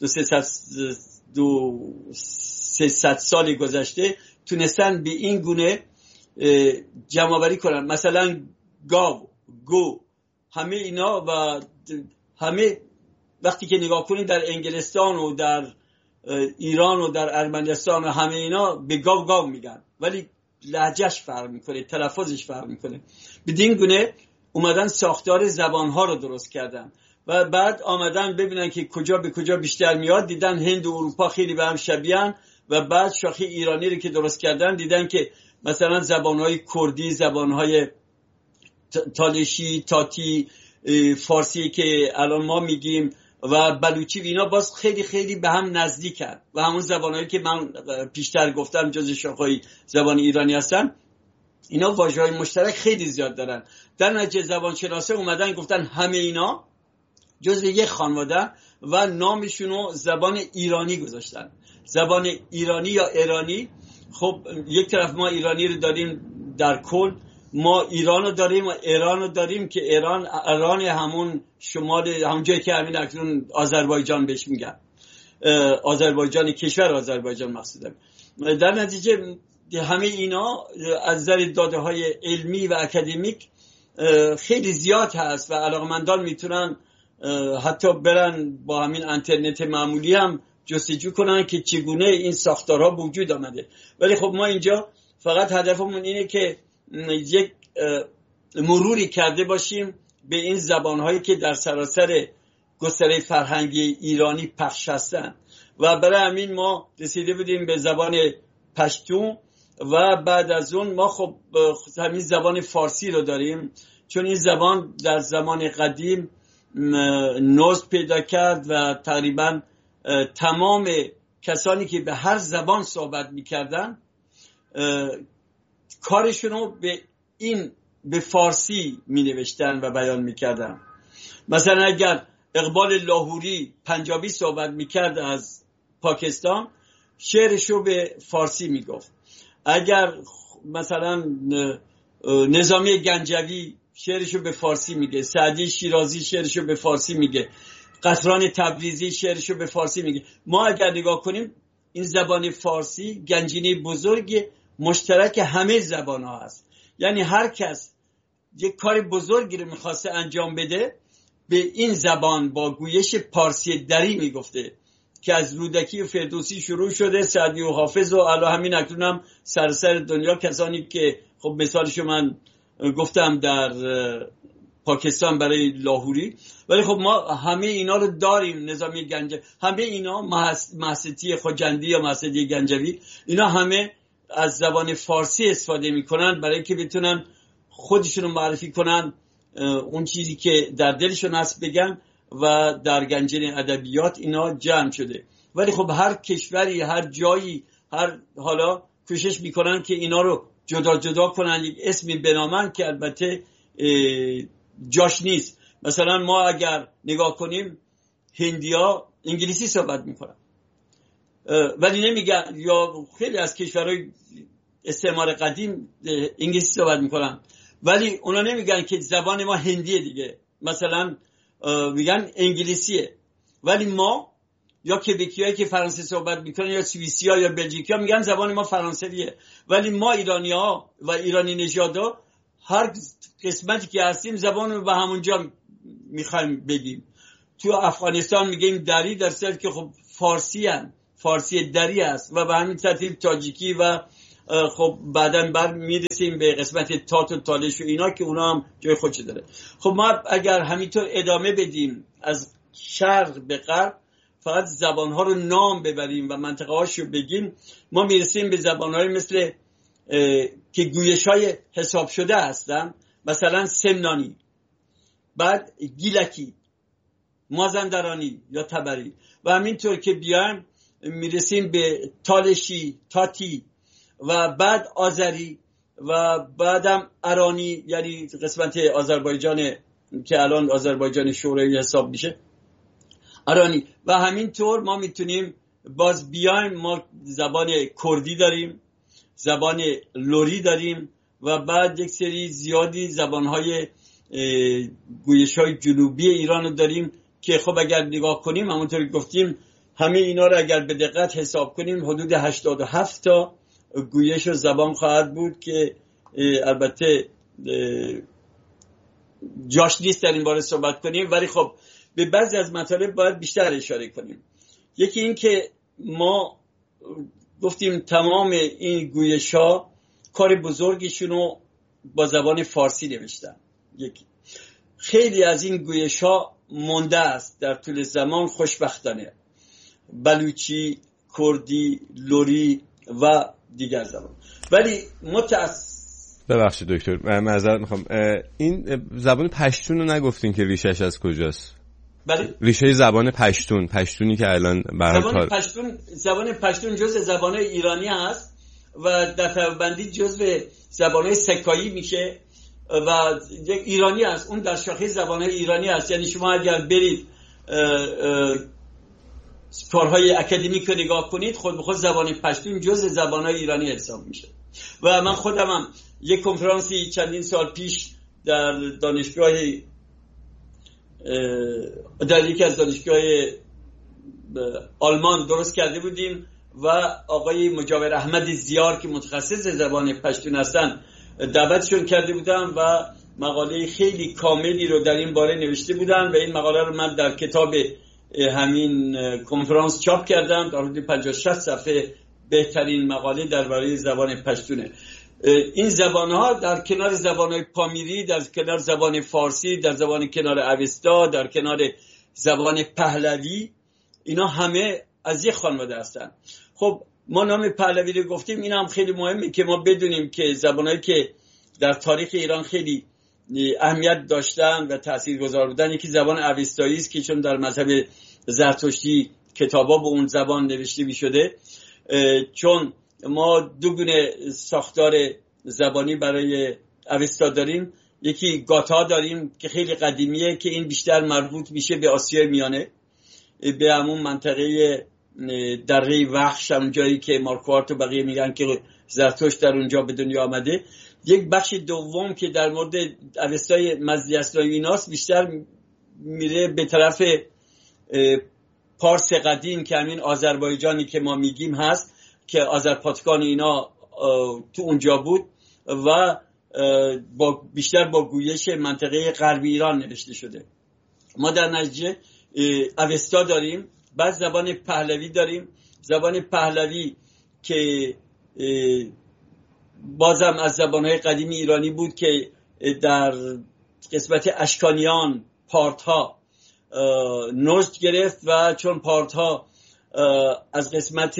300 سال گذشته تونستن به این گونه جمع‌آوری کنن. مثلا گاو، گو، همه اینا و همه وقتی که نگاه کنید در انگلستان و در ایران و در ارمنستان و همه اینا به گاو گاو میگن، ولی لهجهش فرق میکنه، تلفظش فرق میکنه. بدین گونه اومدن ساختار زبانها رو درست کردن و بعد آمدن ببینن که کجا به کجا بیشتر میاد، دیدن هند و اروپا خیلی به هم شبیهن و بعد شاخه ایرانی رو که درست کردن دیدن که مثلا زبانهای کردی، زبانهای تالشی، تاتی، فارسی که الان ما میگیم و بلوچی، اینا باز خیلی خیلی به هم نزدیکن و همون زبانهایی که من پیشتر گفتم جز شاخه‌های زبان ایرانی هستن، اینا واژه‌های مشترک خیلی زیاد دارن. در نتیجه زبانشناسا اومدن گفتن همه اینا جز یک خانواده و نامشونو زبان ایرانی گذاشتن. زبان ایرانی یا ایرانی، خب یک طرف ما ایرانی رو داریم در کل، ما ایران رو داریم و ایران رو داریم که ایران همون شمال، همون جایی که همین اکنون آذربایجان بهش میگن، آذربایجان، کشور آذربایجان مقصودم. در نتیجه همه اینا از نظر داده های علمی و اکادمیک خیلی زیاد هست و علاقمندان میتونن حتی برن با همین اینترنت معمولی هم جستجو کنن که چگونه این ساختارها وجود آمده. ولی خب ما اینجا فقط هدفمون اینه که یک مروری کرده باشیم به این زبانهایی که در سراسر گستره فرهنگی ایرانی پخش هستن و برای همین ما رسیده بودیم به زبان پشتون و بعد از اون ما خب همین زبان فارسی رو داریم، چون این زبان در زمان قدیم نزد پیدا کرد و تقریبا تمام کسانی که به هر زبان صحبت میکردن کارشونو به فارسی می نوشتن و بیان می کردن. مثلا اگر اقبال لاهوری پنجابی صحبت می کرد از پاکستان، شعرشو به فارسی می گفت. اگر مثلا نظامی گنجوی شعرشو به فارسی میگه، سعدی شیرازی شعرشو به فارسی میگه، قطران تبریزی شعرشو به فارسی میگه. ما اگر نگاه کنیم این زبان فارسی گنجینه بزرگ مشترک همه زبان ها هست. یعنی هر کس یک کار بزرگی رو میخواسته انجام بده به این زبان با گویش پارسی دری میگفته که از رودکی و فردوسی شروع شده، سعدی و حافظ و الی همین اکنون هم سراسر دنیا کسانی که خب مثالشو من گفتم در پاکستان برای لاهوری. ولی خب ما همه اینا رو داریم، نظامی گنجوی، همه اینا، محستی خوجندی یا محستی گنجوی، اینا همه از زبان فارسی استفاده میکنن برای اینکه بتونن خودشون رو معرفی کنن، اون چیزی که در دلشون هست بگن و در گنجینه ادبیات اینا جمع شده. ولی خب هر کشوری، هر جایی، هر حالا کوشش میکنن که اینا رو جدا جدا کنن، یک اسمی بنامن که البته جاش نیست. مثلا ما اگر نگاه کنیم هندیا انگلیسی صحبت میکنن ولی نمیگن، یا خیلی از کشورهای استعمار قدیم انگلیسی صحبت میکنن ولی اونا نمیگن که زبان ما هندیه دیگه، مثلا میگن انگلیسیه. ولی ما یا کبکیایی که فرانسه صحبت میکنن یا سوئیسیا یا بلژیکیا میگن زبان ما فرانسویه. ولی ما ایرانی‌ها و ایرانی نژادا هر قسمتی که هستیم زبان رو به همونجا میخوایم بگیم. تو افغانستان میگیم دری، در صورتی که خب فارسی دری است و به همین ترتیب تاجیکی و خب بعداً میرسیم به قسمت تات و تالش و اینا که اونا هم جای خودش داره. خب ما اگر همینطور ادامه بدیم از شرق به غرب، فقط زبانها رو نام ببریم و منطقه هاشو بگیم، ما میرسیم به زبانهای مثل که گویش‌های حساب شده هستن، مثلا سمنانی، بعد گیلکی، مازندرانی یا تبری، و همینطور که بیایم میرسیم به تالشی، تاتی و بعد آذری و بعدم ارانی، یعنی قسمت آذربایجان که الان آذربایجان شوروی حساب میشه، ارانی. و همینطور ما میتونیم باز بیایم، ما زبان کردی داریم، زبان لوری داریم و بعد یک سری زیادی زبانهای گویش‌های جنوبی ایران رو داریم که خب اگر نگاه کنیم همونطور که گفتیم همه اینا رو اگر به دقت حساب کنیم حدود 87 تا گویش و زبان خواهد بود که البته جاش نیست در این باره صحبت کنیم، ولی خب به بعضی از مطالب باید بیشتر اشاره کنیم. یکی این که ما گفتیم تمام این گویش‌ها کار بزرگشونو با زبان فارسی نوشتن. یکی خیلی از این گویش‌ها مونده است در طول زمان، خوشبختانه، بلوچی، کردی، لوری و دیگر زبان. ولی ببخشید دکتر من معذرت میخوام، این زبان پشتون رو نگفتین که ریشش از کجاست؟ بله، ریشه زبان پشتونی که الان زبان پشتون جزء زبان‌های ایرانی هست و در طبقه‌بندی جزء زبان‌های سکایی میشه و ایرانی است. اون در شاخه زبان‌های ایرانی است. یعنی شما اگر برید کارهای اکادمیک رو نگاه کنید، خود به خود زبان پشتون جزء زبان‌های ایرانی حساب میشه. و من خودم هم یک کنفرانسی چندین سال پیش در یکی از دانشگاه آلمان درست کرده بودیم و آقای مجاور احمد زیار که متخصص زبان پشتون هستن دعوتشون کرده بودم و مقاله خیلی کاملی رو در این باره نوشته بودن و این مقاله رو من در کتاب همین کنفرانس چاپ کردم، در حدود 50-60 صفحه بهترین مقاله درباره زبان پشتونه. این زبان‌ها در کنار زبان‌های پامیری، در کنار زبان فارسی، در کنار اوستا، در کنار زبان پهلوی، اینا همه از یک خانواده هستن. خب ما نام پهلوی رو گفتیم، این هم خیلی مهمه که ما بدونیم که زبان‌هایی که در تاریخ ایران خیلی اهمیت داشتن و تاثیرگذار بودن، یکی زبان اوستایی است که چون در مذهب زرتشتی کتابا به اون زبان نوشته می‌شده، چون ما دو گونه ساختار زبانی برای اوستا داریم. یکی گاتا داریم که خیلی قدیمیه که این بیشتر مربوط میشه به آسیای میانه، به همون منطقه دره وحش، همون جایی که مارکوارت و بقیه میگن که زرتشت در اونجا به دنیا آمده. یک بخش دوم که در مورد اوستای مزدی ایناست بیشتر میره به طرف پارس قدیم که همین آذربایجانی که ما میگیم هست که آذرپاتکان اینا تو اونجا بود و بیشتر با گویش منطقه غربی ایران نوشته شده. ما در نتیجه اوستا داریم، بعد زبان پهلوی داریم. زبان پهلوی که بازم از زبانهای قدیمی ایرانی بود که در قسمت اشکانیان پارتها نشت گرفت و چون پارتها از قسمت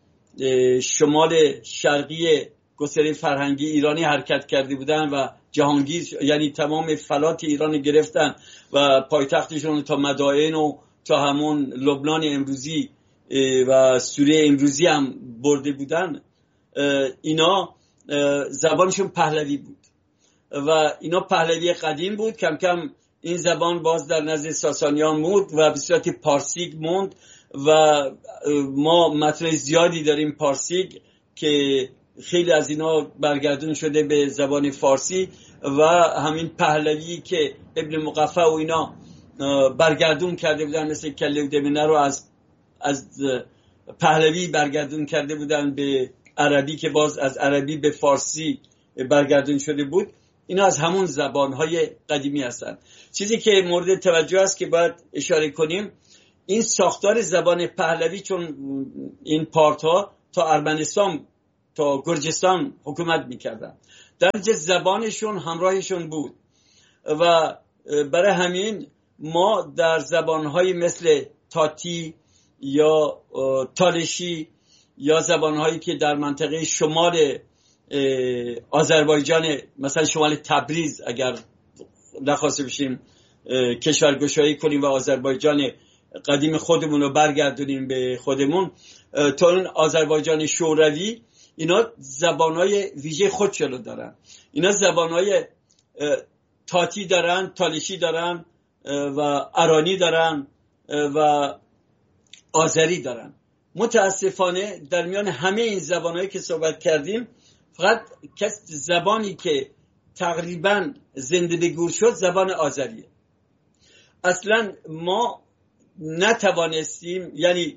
شمال شرقی گستره فرهنگی ایرانی حرکت کرده بودن و جهانگیر، یعنی تمام فلات ایران گرفتن و پایتختشون تا مدائن و تا همون لبنان امروزی و سوریه امروزی هم برده بودن. اینا زبانشون پهلوی بود و اینا پهلوی قدیم بود. کم کم این زبان باز در نزد ساسانیان موند و به صورت پارسیک موند و ما متن زیادی داریم پارسیک که خیلی از اینا برگردون شده به زبان فارسی و همین پهلوی که ابن مقفع و اینا برگردون کرده بودن، مثل کله و دمنه رو از پهلوی برگردون کرده بودن به عربی که باز از عربی به فارسی برگردون شده بود. اینا از همون زبانهای قدیمی هستن. چیزی که مورد توجه است که باید اشاره کنیم، این ساختار زبان پهلوی، چون این پارت ها تا ارمنستان تا گرجستان حکومت میکردن، در نتیجه زبانشون همراهشون بود و برای همین ما در زبانهای مثل تاتی یا تالشی یا زبانهایی که در منطقه شمال آذربایجان، مثلا شمال تبریز، اگر نخواسته بشیم کشورگشایی کنیم و آذربایجان قدیم خودمون رو برگردونیم به خودمون، تا اون آذربایجان شوروی، اینا زبانهای ویژه خودشونو دارن. اینا زبانهای تاتی دارن، تالشی دارن و ارانی دارن و آذری دارن. متاسفانه در میان همه این زبانهایی که صحبت کردیم، فقط زبانی که تقریبا زنده به گور شد زبان آذریه. اصلا ما نتوانستیم، یعنی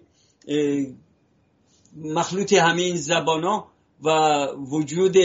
مخلوط همه این زبان‌ها و وجود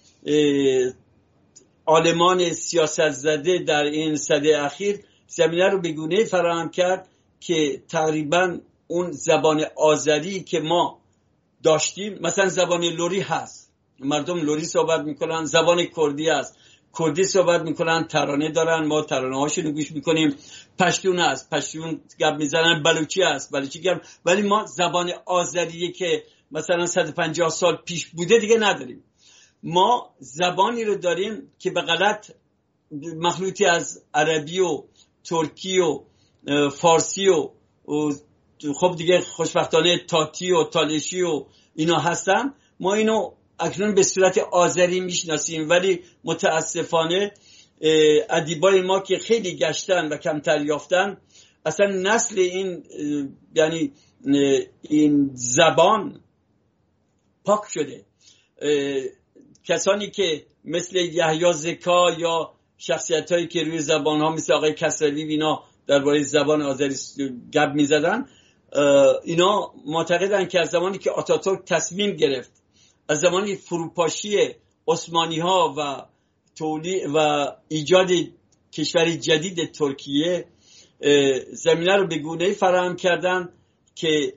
عالمان سیاست زده در این سده اخیر زمینه رو به گونه‌ای فراهم کرد که تقریبا اون زبان آذری که ما داشتیم، مثلا زبان لوری هست، مردم لوری صحبت میکنن، زبان کردی هست، کردی صحبت میکنن، ترانه دارن، ما ترانه هاشون گوش میکنیم، پشتون هست، پشتون گپ میزنن، بلوچی هست، بلوچی گپ، ولی ما زبان آذری که مثلا 150 سال پیش بوده دیگه نداریم. ما زبانی رو داریم که به غلط مخلوطی از عربی و ترکی و فارسی و خب دیگه خوشبختانه تاتی و تالشی و اینا هستن. ما اینو اکنون به صورت آذری میشناسیم، ولی متاسفانه ادیبای ما که خیلی گشتن و کمتر یافتن، اصلا نسل این یعنی این زبان پاک شده. کسانی که مثل یحیی زکا یا شخصیت هایی که روی زبان ها مثل آقای کسروی اینا درباره زبان آذری گپ میزدن، اینا معتقدن که از زمانی که آتاتورک تصمیم گرفت از زمانی فروپاشی عثمانی ها و و ایجاد کشور جدید ترکیه زمینه رو به گونه‌ای فراهم کردن که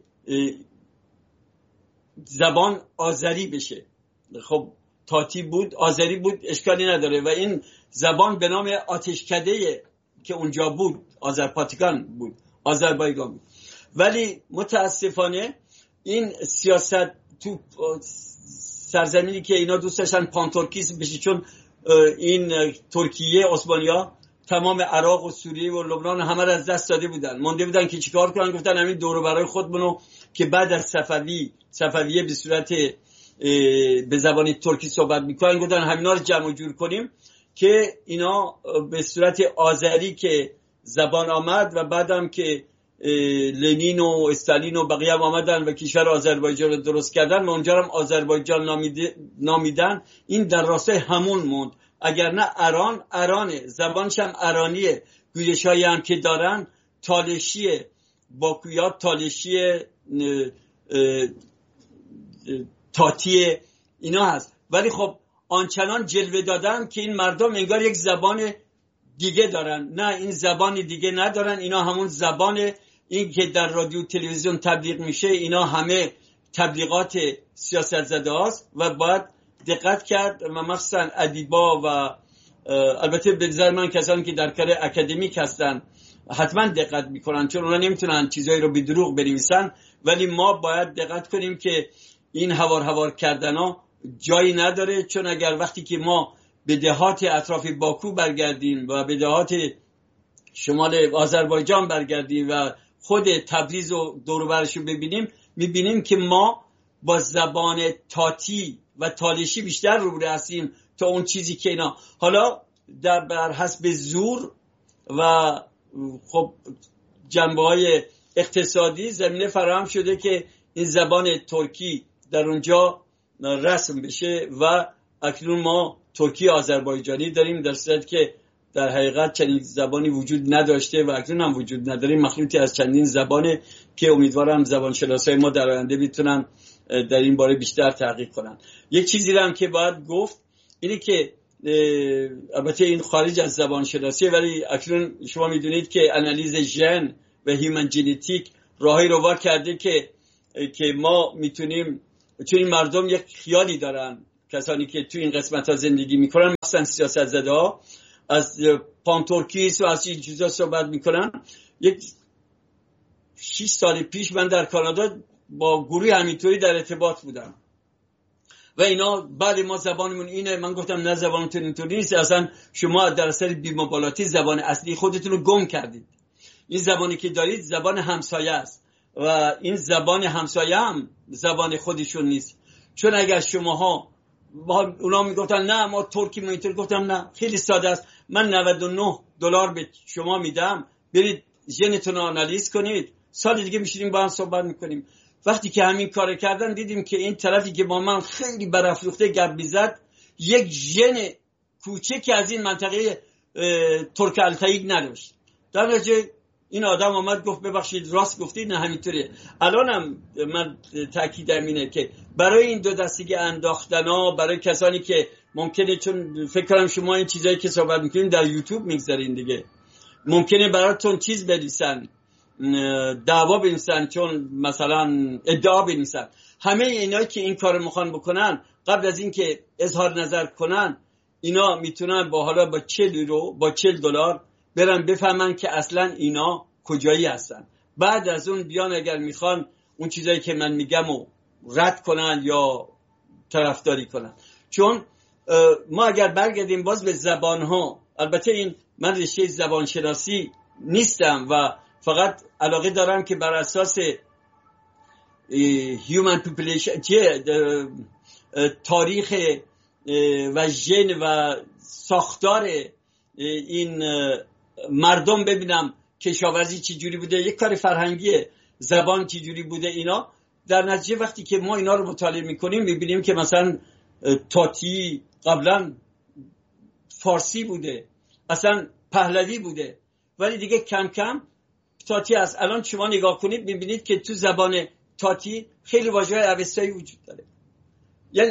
زبان آذری بشه. خب تاتی بود، آذری بود، اشکالی نداره و این زبان به نام آتشکده که اونجا بود، آذرپاتیکان بود، آذربایجان بود. ولی متاسفانه این سیاست تو سرزمینی که اینا دوست داشتن پانتورکیسم بشه، چون این ترکیه عثمانی‌ها تمام عراق و سوریه و لبنان همه را از دست داده بودن، مونده بودن که چیکار کنن. گفتن همین دور و برای خودمونو که بعد از صفویه به صورت به زبان ترکی صحبت میکنن، گفتن همینا رو جمع جور کنیم که اینا به صورت آذری که زبان آمد و بعدم که لنین و استالین و بقیه هم آمدن و کشور آذربایجان رو درست کردن و اونجا هم آذربایجان نامیدن. این در راستای همون موند، اگر نه ارانه، زبانش هم ارانیه. گویش هایی هم که دارن تالشیه، باکویات تالشی تاتی اینا هست. ولی خب آنچنان جلوه دادن که این مردم انگار یک زبان دیگه دارن. نه، این زبان دیگه ندارن، اینا همون زبان این که در رادیو تلویزیون تبلیغ میشه، اینا همه تبلیغات سیاست زده هاست و باید دقت کرد و مخصوصا ادیبا و البته به نظر من کسانی که در کار اکادمیک هستن حتما دقت میکنن، چون اونا نمیتونن چیزایی رو به دروغ بنویسن. ولی ما باید دقت کنیم که این هوار کردن ها جایی نداره، چون اگر وقتی که ما به دهات اطراف باکو برگردیم و به دهات شمال آذربایجان برگردیم و خود تبریز و دور و برش رو ببینیم، میبینیم که ما با زبان تاتی و تالشی بیشتر روبرو هستیم تا اون چیزی که اینا حالا بر حسب زور و خب جنبه‌های اقتصادی زمینه فراهم شده که این زبان ترکی در اونجا رسم بشه و اکنون ما ترکی آذربایجانی داریم، در صورتی که در حقیقت چنین زبانی وجود نداشته و اکنون هم وجود نداریم، مخلوطی از چندین زبانه که امیدوارم زبانشناسای ما در آینده میتونن در این باره بیشتر تحقیق کنن. یک چیزی هم که باید گفت اینه که البته این خارج از زبان شناسی، ولی اکنون شما میدونید که آنالیز ژن و هیومن ژنتیک راهی رو وا کرده که ما میتونیم، چون این مردم یک خیالی دارن، کسانی که تو این قسمت ها زندگی میکنن، مثلا سیاست زده ها از پانتورکیس و از این چیزا صحبت میکنن. یک 6 سال پیش من در کانادا با گروه همینطوری در ارتباط بودم و اینا بعد ما زبانمون اینه، من گفتم نه زبانتون اینطوری نیست، اصلا شما در اثر بی‌مبالاتی زبان اصلی خودتون رو گم کردید. این زبانی که دارید زبان همسایه است و این زبان همسایه هم زبان خودشون نیست. چون اگر شماها، اونا میگفتن نه ما ترکی ما اینطور، گفتم نه، خیلی ساده است. من $99 به شما میدم، برید ژنتون رو آنالیز کنید، سال دیگه میشینیم با هم صحبت میکنیم. وقتی که همین کار کردن دیدیم که این طرفی که با من خیلی برافروخته گپ میزد یک ژن کوچکی از این منطقه ترک التایی نداشت. در نتیجه این آدم آمد گفت ببخشید راست گفتید، نه همینطوره. الانم من تاکیدم اینه که برای این دو دستگی انداختنا، برای کسانی که ممکنه، چون فکر کنم شما این چیزایی که صحبت میکنین در یوتیوب میگذارین دیگه، ممکنه براتون چیز بنویسن، دعوا بنویسن، چون مثلا ادعا بنویسن. همه اینایی که این کارو میخوان بکنن قبل از این که اظهار نظر کنن، اینا میتونن با حالا با 40 یورو با $40 برن بفهمن که اصلا اینا کجایی هستن. بعد از اون بیان اگر میخوان اون چیزایی که من میگم رو رد کنن یا طرفداری کنن. چون ما اگر برگردیم باز به زبان ها، البته این من رشته زبان شناسی نیستم و فقط علاقه دارم که بر اساس human population تاریخ و ژن و ساختار این مردم ببینم کشاورزی چی جوری بوده، یک کار فرهنگیه، زبان چی جوری بوده اینا. در نتیجه وقتی که ما اینا رو مطالعه میکنیم میبینیم که مثلا تاتی قبلا فارسی بوده، اصلا پهلوی بوده، ولی دیگه کم کم تاتی است. الان شما نگاه کنید میبینید که تو زبان تاتی خیلی واژه‌های اوستایی وجود داره. یعنی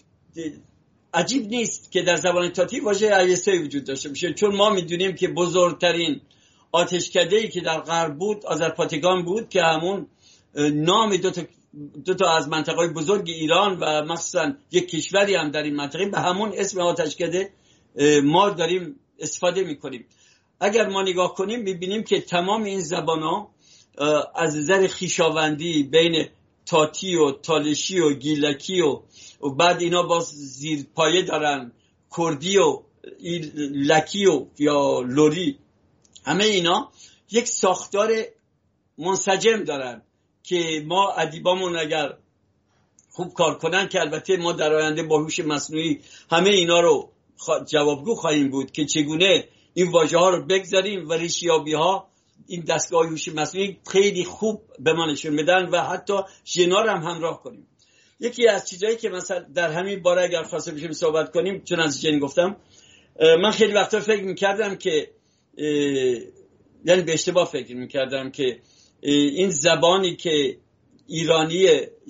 عجیب نیست که در زبان تاتی واژه اوستایی وجود داشته باشه، چون ما میدونیم که بزرگترین آتشکده‌ای که در غرب بود آذرپاتگان بود که همون نام دو تا از منطقه‌های بزرگ ایران و مثلا یک کشوری هم در این منطقه به همون اسم آتشکده ما داریم استفاده میکنیم. اگر ما نگاه کنیم میبینیم که تمام این زبان‌ها از نظر خویشاوندی بین تاتی و تالشی و گیلکی و بعد اینا باز زیر پایه دارن کردی و لکی و یا لوری، همه اینا یک ساختار منسجم دارن که ما ادیبامون اگر خوب کار کنن، که البته ما در آینده با هوش مصنوعی همه اینا رو جوابگو خواهیم بود که چگونه این واژه ها رو بگذاریم و ریشیابی ها این دستگاه هوش مصنوعی خیلی خوب به ما نشون بدن و حتی ژنا رو هم همراه کنیم. یکی از چیزایی که مثلا در همین باره اگر خواسته بشیم صحبت کنیم، چون از ژن گفتم، من خیلی وقتا فکر می‌کردم که یعنی به اشتباه فکر می‌کردم که این زبانی که ایرانی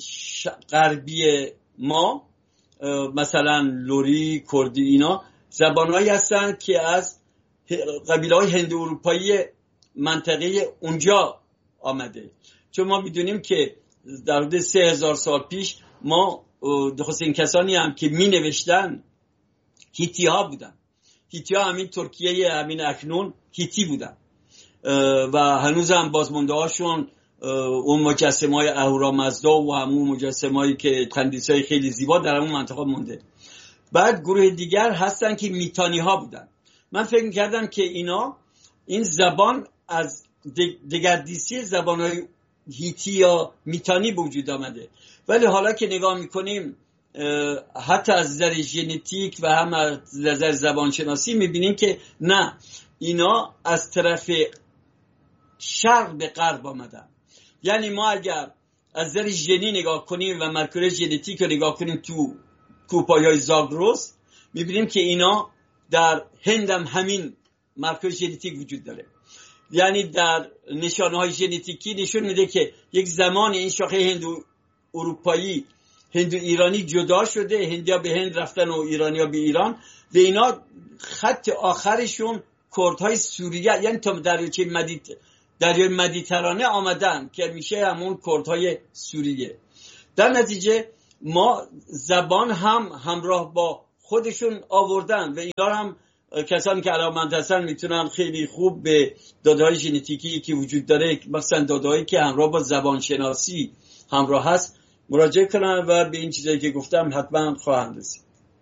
غربی ما مثلا لوری، کردی، اینا زبان‌هایی هستن که از قبیله‌های هند اروپایی منطقه اونجا آمده. چون ما می‌دونیم که در حدود 3000 سال پیش ما این کسانی هم که می نوشتن هیتی ها بودن. هیتی ها همین ترکیه همین اکنون هیتی بودن و هنوز هم بازمانده هاشون اون مجسمه های اهورامزدا و همون مجسمه هایی که تندیس های خیلی زیبا در همون منطقه مونده. بعد گروه دیگر هستن که میتانی ها بودن. من فکر میکردم که این زبان از دگردیسی زبان های هیتی یا میتانی به وجود آمده، ولی حالا که نگاه میکنیم حتی از نظر ژنتیک و هم از نظر زبانشناسی میبینیم که نه، اینا از طرف شرق به غرب آمدن. یعنی ما اگر از نظر ژنی نگاه کنیم و مرکز ژنتیک رو نگاه کنیم تو کوپای‌های زاگرس، میبینیم که اینا در هند هم همین مرکز ژنتیک وجود داره. یعنی در نشانه‌های ژنتیکی نشون میده که یک زمان این شاخه هند اروپایی هندو ایرانی جدا شده، هندیا به هند رفتن و ایرانیا به ایران و اینا خط آخرشون کردهای سوریه، یعنی تا دریای مدیترانه آمدن که میشه همون کردهای سوریه. در نتیجه ما زبان هم همراه با خودشون آوردن و اینا هم کسانی که علاقه‌مند هستن میتونن خیلی خوب به داده‌های ژنتیکی که وجود داره، مثلا داده‌هایی که همراه با زبان شناسی همراه هست مراجعه کنن و به این چیزایی که گفتم حتما خواهند رسید.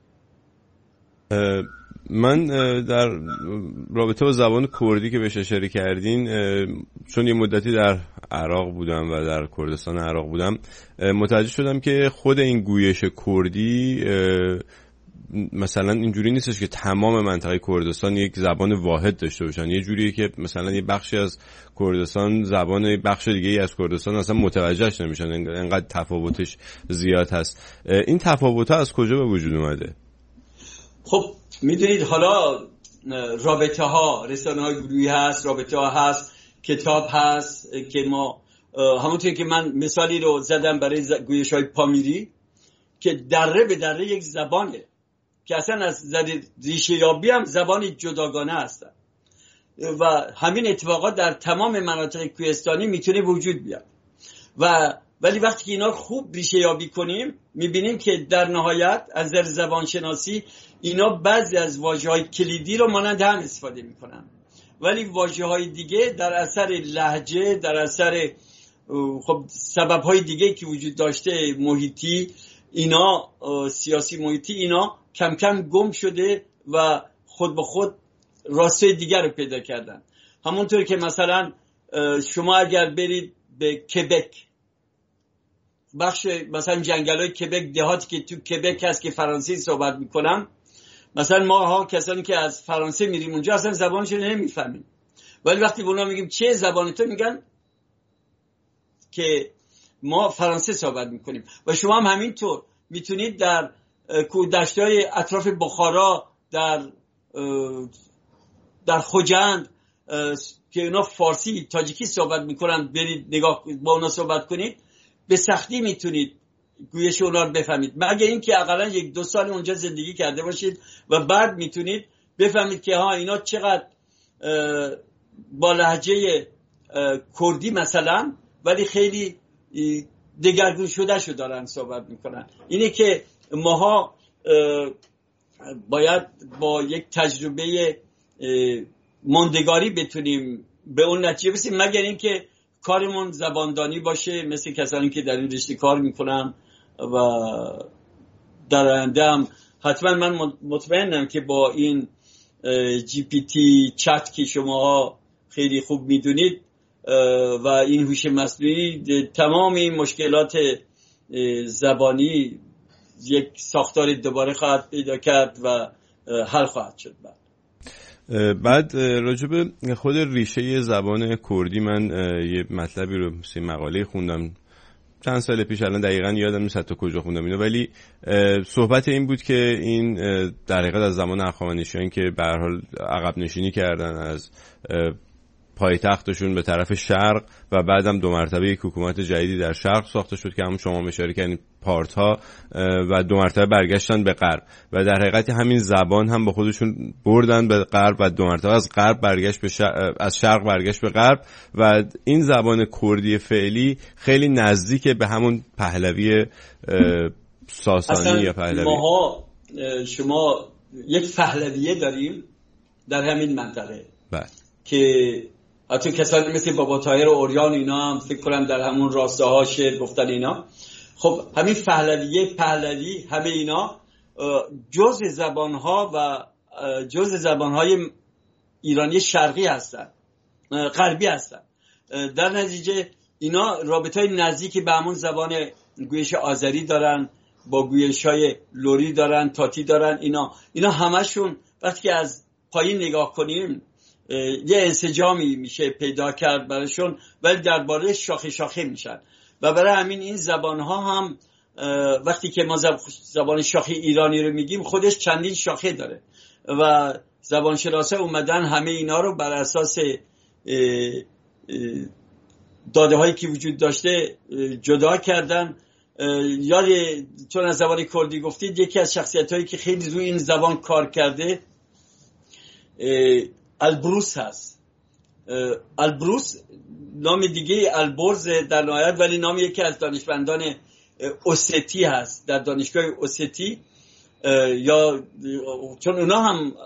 من در رابطه با زبان کردی که بهش اشاره کردین، چون یه مدتی در عراق بودم و در کردستان عراق بودم، متوجه شدم که خود این گویش کردی مثلا اینجوری نیستش که تمام منطقه کردستان یک زبان واحد داشته باشن. یه جوریه که مثلا یه بخشی از کردستان زبان بخش دیگه ای از کردستان اصلا متوجهش نمیشن، انقدر تفاوتش زیاد هست. این تفاوت‌ها از کجا به وجود اومده؟ خب میدونید حالا رابطه ها، رسانه های گروهی هست، رابطه ها هست، کتاب هست که ما همونطور که من مثالی رو زدم برای گویش های پامیری که دره به دره یک زبانه که اصلا از ریشه یابی هم زبان جداگانه هستن و همین اتفاقات در تمام مناطق کوهستانی میتونه وجود بیاد ولی وقتی که اینا خوب ریشه یابی کنیم میبینیم که در نهایت از نظر زبان شناسی اینا بعضی از واژه‌های کلیدی رو مانند هم استفاده میکنن، ولی واژه‌های دیگه در اثر لهجه، در اثر خب سبب‌های دیگه که وجود داشته، محیطی، اینا سیاسی محیطی، اینا کم کم گم شده و خود به خود راسته دیگر رو پیدا کردن. همونطور که مثلا شما اگر برید به کبک، بخش مثلا جنگل‌های کبک، دهاتی که تو کبک هست که فرانسوی صحبت میکنن، مثلا ما ها کسانی که از فرانسه میریم اونجا اصلا زبانشون نمیفهمیم، ولی وقتی به اونا میگیم چه زبانی تو، میگن که ما فرانسه صحبت میکنیم. و شما هم همینطور میتونید در کوهدشت‌های اطراف بخارا، در خوجند که اونا فارسی تاجیکی صحبت میکنن، برید نگاه با اونا صحبت کنید، به سختی میتونید گویش اونا رو بفهمید، مگر اینکه حداقل 1-2 سال اونجا زندگی کرده باشید و بعد میتونید بفهمید که ها اینا چقدر با لهجه کردی مثلا ولی خیلی دگرگون شده شو دارن صحبت میکنن. اینه که ماها باید با یک تجربه ماندگاری بتونیم به اون نتیجه برسیم، مگر اینکه کارمون زباندانی باشه مثل کسانی که در این رشته کار میکنن و در آینده هم حتما من مطمئنم که با این جی پی تی چت که شما خیلی خوب میدونید و این هوش مصنوعی، تمام این مشکلات زبانی یک ساختار دوباره خواهد پیدا کرد و حل خواهد شد. بعد راجع به خود ریشه زبان کردی من یه مطلبی رو مثل مقاله خوندم چند سال پیش، الان دقیقاً یادم نیست حتی کجا خوندم اینو، ولی صحبت این بود که این در حقیقت از زمان هخامنشیان که به هر حال عقب نشینی کردن از پایتختشون به طرف شرق و بعدم 2 مرتبه یک حکومت جدیدی در شرق ساخته شد که همون شما اشاره کردین پارت‌ها، و 2 مرتبه برگشتن به غرب و در حقیقت همین زبان هم با خودشون بردن به غرب و 2 مرتبه از غرب برگشت به از شرق برگشت به غرب و این زبان کردی فعلی خیلی نزدیک به همون پهلوی ساسانی یا پهلوی. ماها شما یک پهلویه داریم در همین منطقه که حتی کسانی مثل بابا طاهر و اوریان اینا هم فکر کنم در همون راستاها شعر گفتن اینا. خب همین پهلوی همه اینا جزء زبانها و جزء زبانهای ایرانی شرقی هستن، غربی هستن. در نتیجه اینا رابطهای نزدیکی به همون زبان گویش آذری دارن، با گویش‌های لری دارن، تاتی دارن. اینا همشون وقتی که از پایین نگاه کنیم یه انسجامی میشه پیدا کرد براشون، ولی درباره شاخه میشن و برای همین این زبانها هم وقتی که ما زبان شاخه ایرانی رو میگیم خودش چندین شاخه داره و زبانشناسا اومدن همه اینا رو بر اساس داده هایی که وجود داشته جدا کردن یاد چون از زبان کردی گفتید، یکی از شخصیت‌هایی که خیلی روی این زبان کار کرده البروس هست. البروس نام دیگه البرز در نهایت، ولی نام یکی از دانشمندان اوستی هست در دانشگاه اوستی، یا چون اونا هم